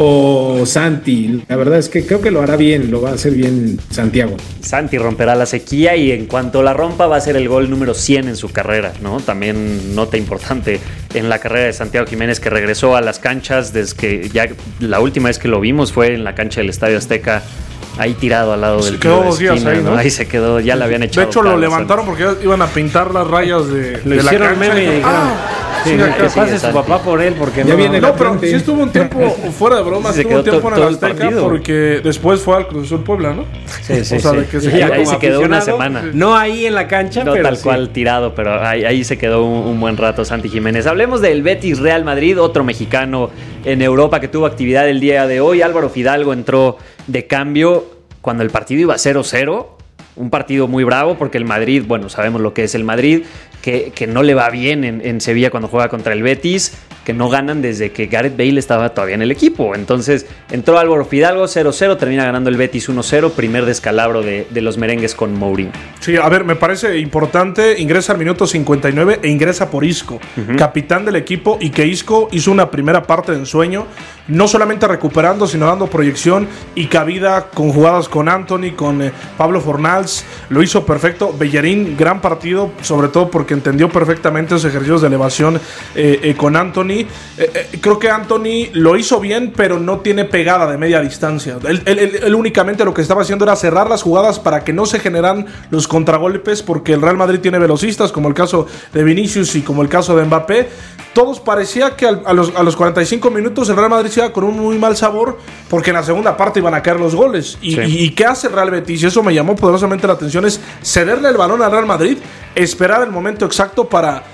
o Santi? La verdad es que creo que lo hará bien, lo va a hacer bien Santiago. Santi romperá la sequía y en cuanto la rompa va a ser el gol número 100 en su carrera, ¿no? También nota importante en la carrera de Santiago Jiménez, que regresó a las canchas desde que ya la última vez que lo vimos fue en la cancha del Estadio Azteca. Ahí tirado al lado del tiro de esquina, días ahí, ¿no? Ahí se quedó, ya le habían echado. De hecho, lo levantaron porque iban a pintar las rayas de la cancha. Meme y dijeron, que pase su papá por él porque ya viene. No, pero sí estuvo un tiempo fuera de bromas, estuvo un tiempo en el Azteca porque después fue al Cruz Azul Puebla, ¿no? Sí. O sea, de que ahí se quedó una semana. No ahí en la cancha, no pero tal cual tirado, pero ahí se quedó un buen rato Santi Jiménez. Hablemos del Betis Real Madrid, otro mexicano en Europa que tuvo actividad el día de hoy. Álvaro Fidalgo entró de cambio cuando el partido iba 0-0, un partido muy bravo porque el Madrid, bueno, sabemos lo que es el Madrid, que no le va bien en Sevilla cuando juega contra el Betis, que no ganan desde que Gareth Bale estaba todavía en el equipo. Entonces entró Álvaro Fidalgo, 0-0, termina ganando el Betis 1-0, primer descalabro de los merengues con Mourinho. Sí, a ver, me parece importante, ingresa al minuto 59 e ingresa por Isco, capitán del equipo, y que Isco hizo una primera parte de ensueño, no solamente recuperando, sino dando proyección y cabida con jugadas con Antony, con Pablo Fornals, lo hizo perfecto. Bellerín, gran partido, sobre todo porque entendió perfectamente los ejercicios de elevación con Antony. Creo que Antony lo hizo bien, pero no tiene pegada de media distancia. Él únicamente lo que estaba haciendo era cerrar las jugadas para que no se generan los contragolpes, porque el Real Madrid tiene velocistas, como el caso de Vinicius y como el caso de Mbappé. Todos parecía que a los 45 minutos el Real Madrid se iba con un muy mal sabor, porque en la segunda parte iban a caer los goles. ¿Y qué hace el Real Betis? Y eso me llamó poderosamente la atención, es cederle el balón al Real Madrid, esperar el momento exacto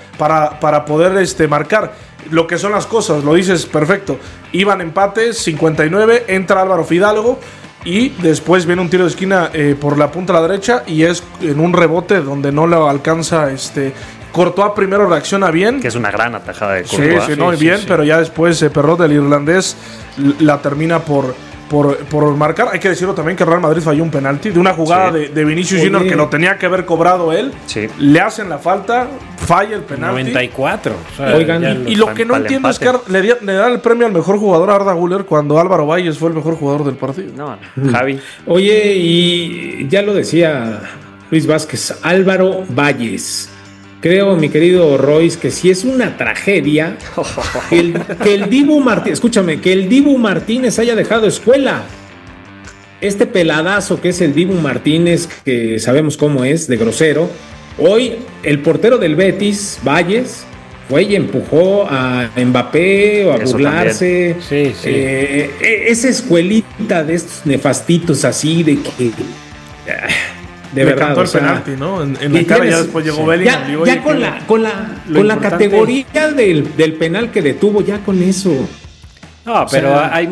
para poder marcar. Lo que son las cosas, lo dices perfecto. Iban empates, 59, entra Álvaro Fidalgo y después viene un tiro de esquina por la punta a la derecha y es en un rebote donde no lo alcanza Courtois. Primero reacciona bien, que es una gran atajada de Courtois. Sí, bien, pero ya después Perrot, el irlandés, la termina por marcar. Hay que decirlo también que Real Madrid falló un penalti de una jugada de Vinicius Junior que lo tenía que haber cobrado él. Sí. Le hacen la falta, falla el penalti. 94. O sea, oigan, y lo que no entiendo es que le dan el premio al mejor jugador a Arda Güler cuando Álvaro Valles fue el mejor jugador del partido. No, Javi. Oye, y ya lo decía Luis Vázquez, Álvaro Valles. Creo, mi querido Royce, que si es una tragedia que el Dibu Martínez, escúchame, que el Dibu Martínez haya dejado escuela. Este peladazo que es el Dibu Martínez, que sabemos cómo es, de grosero. Hoy el portero del Betis, Valles, fue y empujó a Mbappé o a burlarse. Sí. Esa escuelita de estos nefastitos así de que... De verdad, cantó el penalti, ¿no? En la cara ya después llegó Bellingham. Ya con la categoría del penal que detuvo, ya con eso. No, pero hay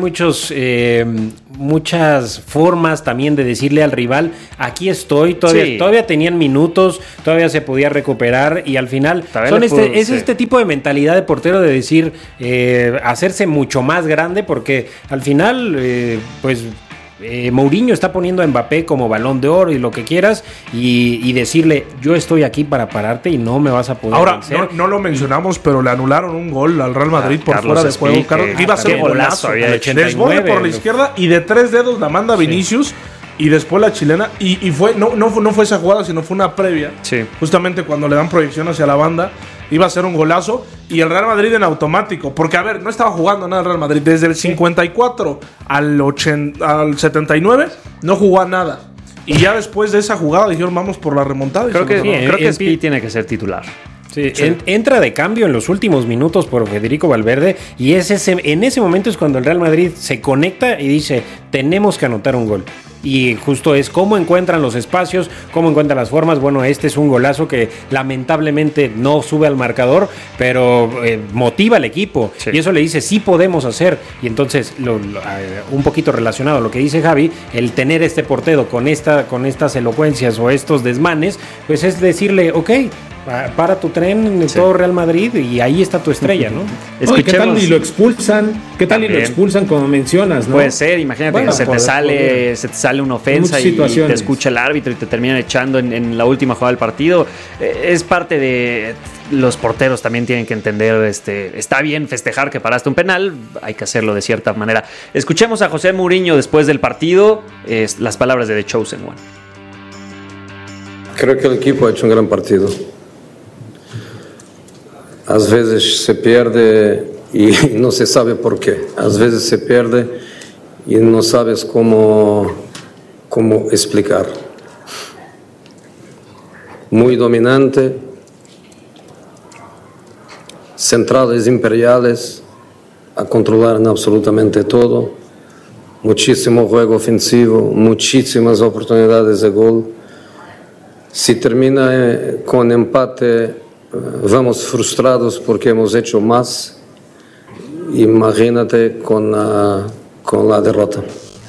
muchas formas también de decirle al rival, aquí estoy, todavía tenían minutos, todavía se podía recuperar y al final este tipo de mentalidad de portero de decir, hacerse mucho más grande porque al final, Mourinho está poniendo a Mbappé como Balón de Oro y lo que quieras y decirle, yo estoy aquí para pararte y no me vas a poder vencer. No lo mencionamos, pero le anularon un gol al Real Madrid por fuera de juego. Iba a ser golazo. Desborde por la izquierda y de 3 dedos la manda Vinicius y después la chilena y fue no fue esa jugada, sino fue una previa. Sí. Justamente cuando le dan proyección hacia la banda, iba a ser un golazo y el Real Madrid en automático, porque a ver, no estaba jugando nada el Real Madrid desde el 54 al 79 no jugó a nada. Y ya después de esa jugada dijeron, vamos por la remontada. Creo que Spi tiene que ser titular. Sí. Entra de cambio en los últimos minutos por Federico Valverde y en ese momento es cuando el Real Madrid se conecta y dice, tenemos que anotar un gol. Y justo es cómo encuentran los espacios, cómo encuentran las formas. Bueno, este es un golazo que lamentablemente no sube al marcador, pero motiva al equipo. Sí. Y eso le dice, sí podemos hacer. Y entonces, un poquito relacionado a lo que dice Javi, el tener este portero con estas elocuencias o estos desmanes, pues es decirle, ok, para tu tren en todo Real Madrid y ahí está tu estrella, ¿no? ¿Qué tal y lo expulsan? ¿Qué tal y lo expulsan como mencionas, no? Puede ser, imagínate que se te sale una ofensa y te escucha el árbitro y te terminan echando en la última jugada del partido. Es parte de... Los porteros también tienen que entender, está bien festejar que paraste un penal, hay que hacerlo de cierta manera. Escuchemos a José Mourinho después del partido, las palabras de The Chosen One. Creo que el equipo ha hecho un gran partido. Às vezes se pierde y no se sabe por qué. Às vezes se pierde y no sabes cómo explicar. Muy dominante, centrales imperiales a controlar absolutamente todo, muchísimo juego ofensivo, muchísimas oportunidades de gol. Si termina con empate, vamos frustrados porque hemos hecho más. Imagínate con la derrota.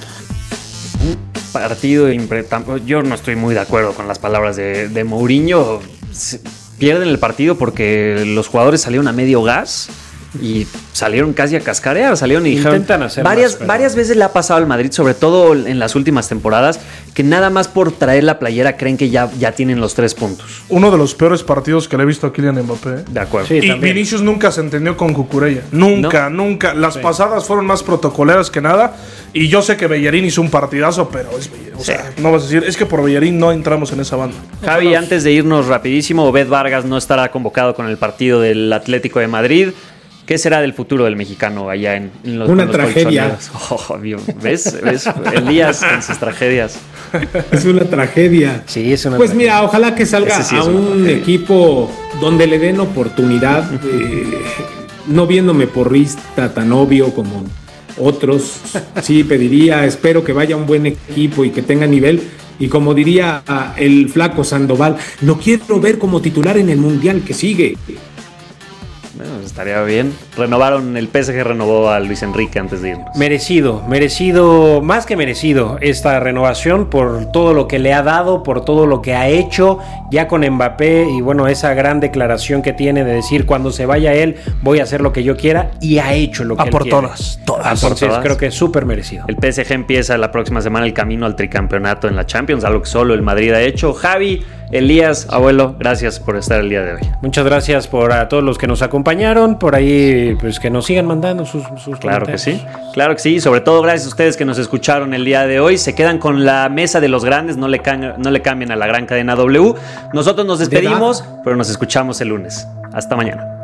Partido, yo no estoy muy de acuerdo con las palabras de Mourinho. Pierden el partido porque los jugadores salieron a medio gas y salieron casi a cascarear, y dijeron, varias veces le ha pasado al Madrid, sobre todo en las últimas temporadas, que nada más por traer la playera creen que ya tienen los 3 puntos. Uno de los peores partidos que le he visto a Kylian Mbappé. De acuerdo. Sí, y también. Vinicius nunca se entendió con Cucurella. Nunca. Las pasadas fueron más protocoleras que nada. Y yo sé que Bellerín hizo un partidazo, pero no vas a decir, es que por Bellerín no entramos en esa banda. Javi, antes de irnos rapidísimo, Obed Vargas no estará convocado con el partido del Atlético de Madrid. ¿Qué será del futuro del mexicano allá en los Una tragedia. ¿Ves? Elías en sus tragedias. Es una tragedia. Sí, es una Pues tragedia. Mira, ojalá que salga a un equipo donde le den oportunidad, no viéndome porrista tan obvio como otros. Sí, espero que vaya un buen equipo y que tenga nivel. Y como diría el flaco Sandoval, lo quiero ver como titular en el Mundial que sigue. Bueno, estaría bien. El PSG renovó a Luis Enrique antes de irnos. Merecido, más que merecido esta renovación por todo lo que le ha dado, por todo lo que ha hecho ya con Mbappé y bueno, esa gran declaración que tiene de decir cuando se vaya él voy a hacer lo que yo quiera y ha hecho lo que él quiere. Todas. Entonces creo que es súper merecido. El PSG empieza la próxima semana el camino al tricampeonato en la Champions, algo que solo el Madrid ha hecho. Javi, Elías, abuelo, gracias por estar el día de hoy. Muchas gracias a todos los que nos acompañaron, por ahí pues que nos sigan mandando sus Claro que sí, sobre todo gracias a ustedes que nos escucharon el día de hoy, se quedan con la mesa de los grandes, no le cambien a la gran cadena W. Nosotros nos despedimos, pero nos escuchamos el lunes. Hasta mañana.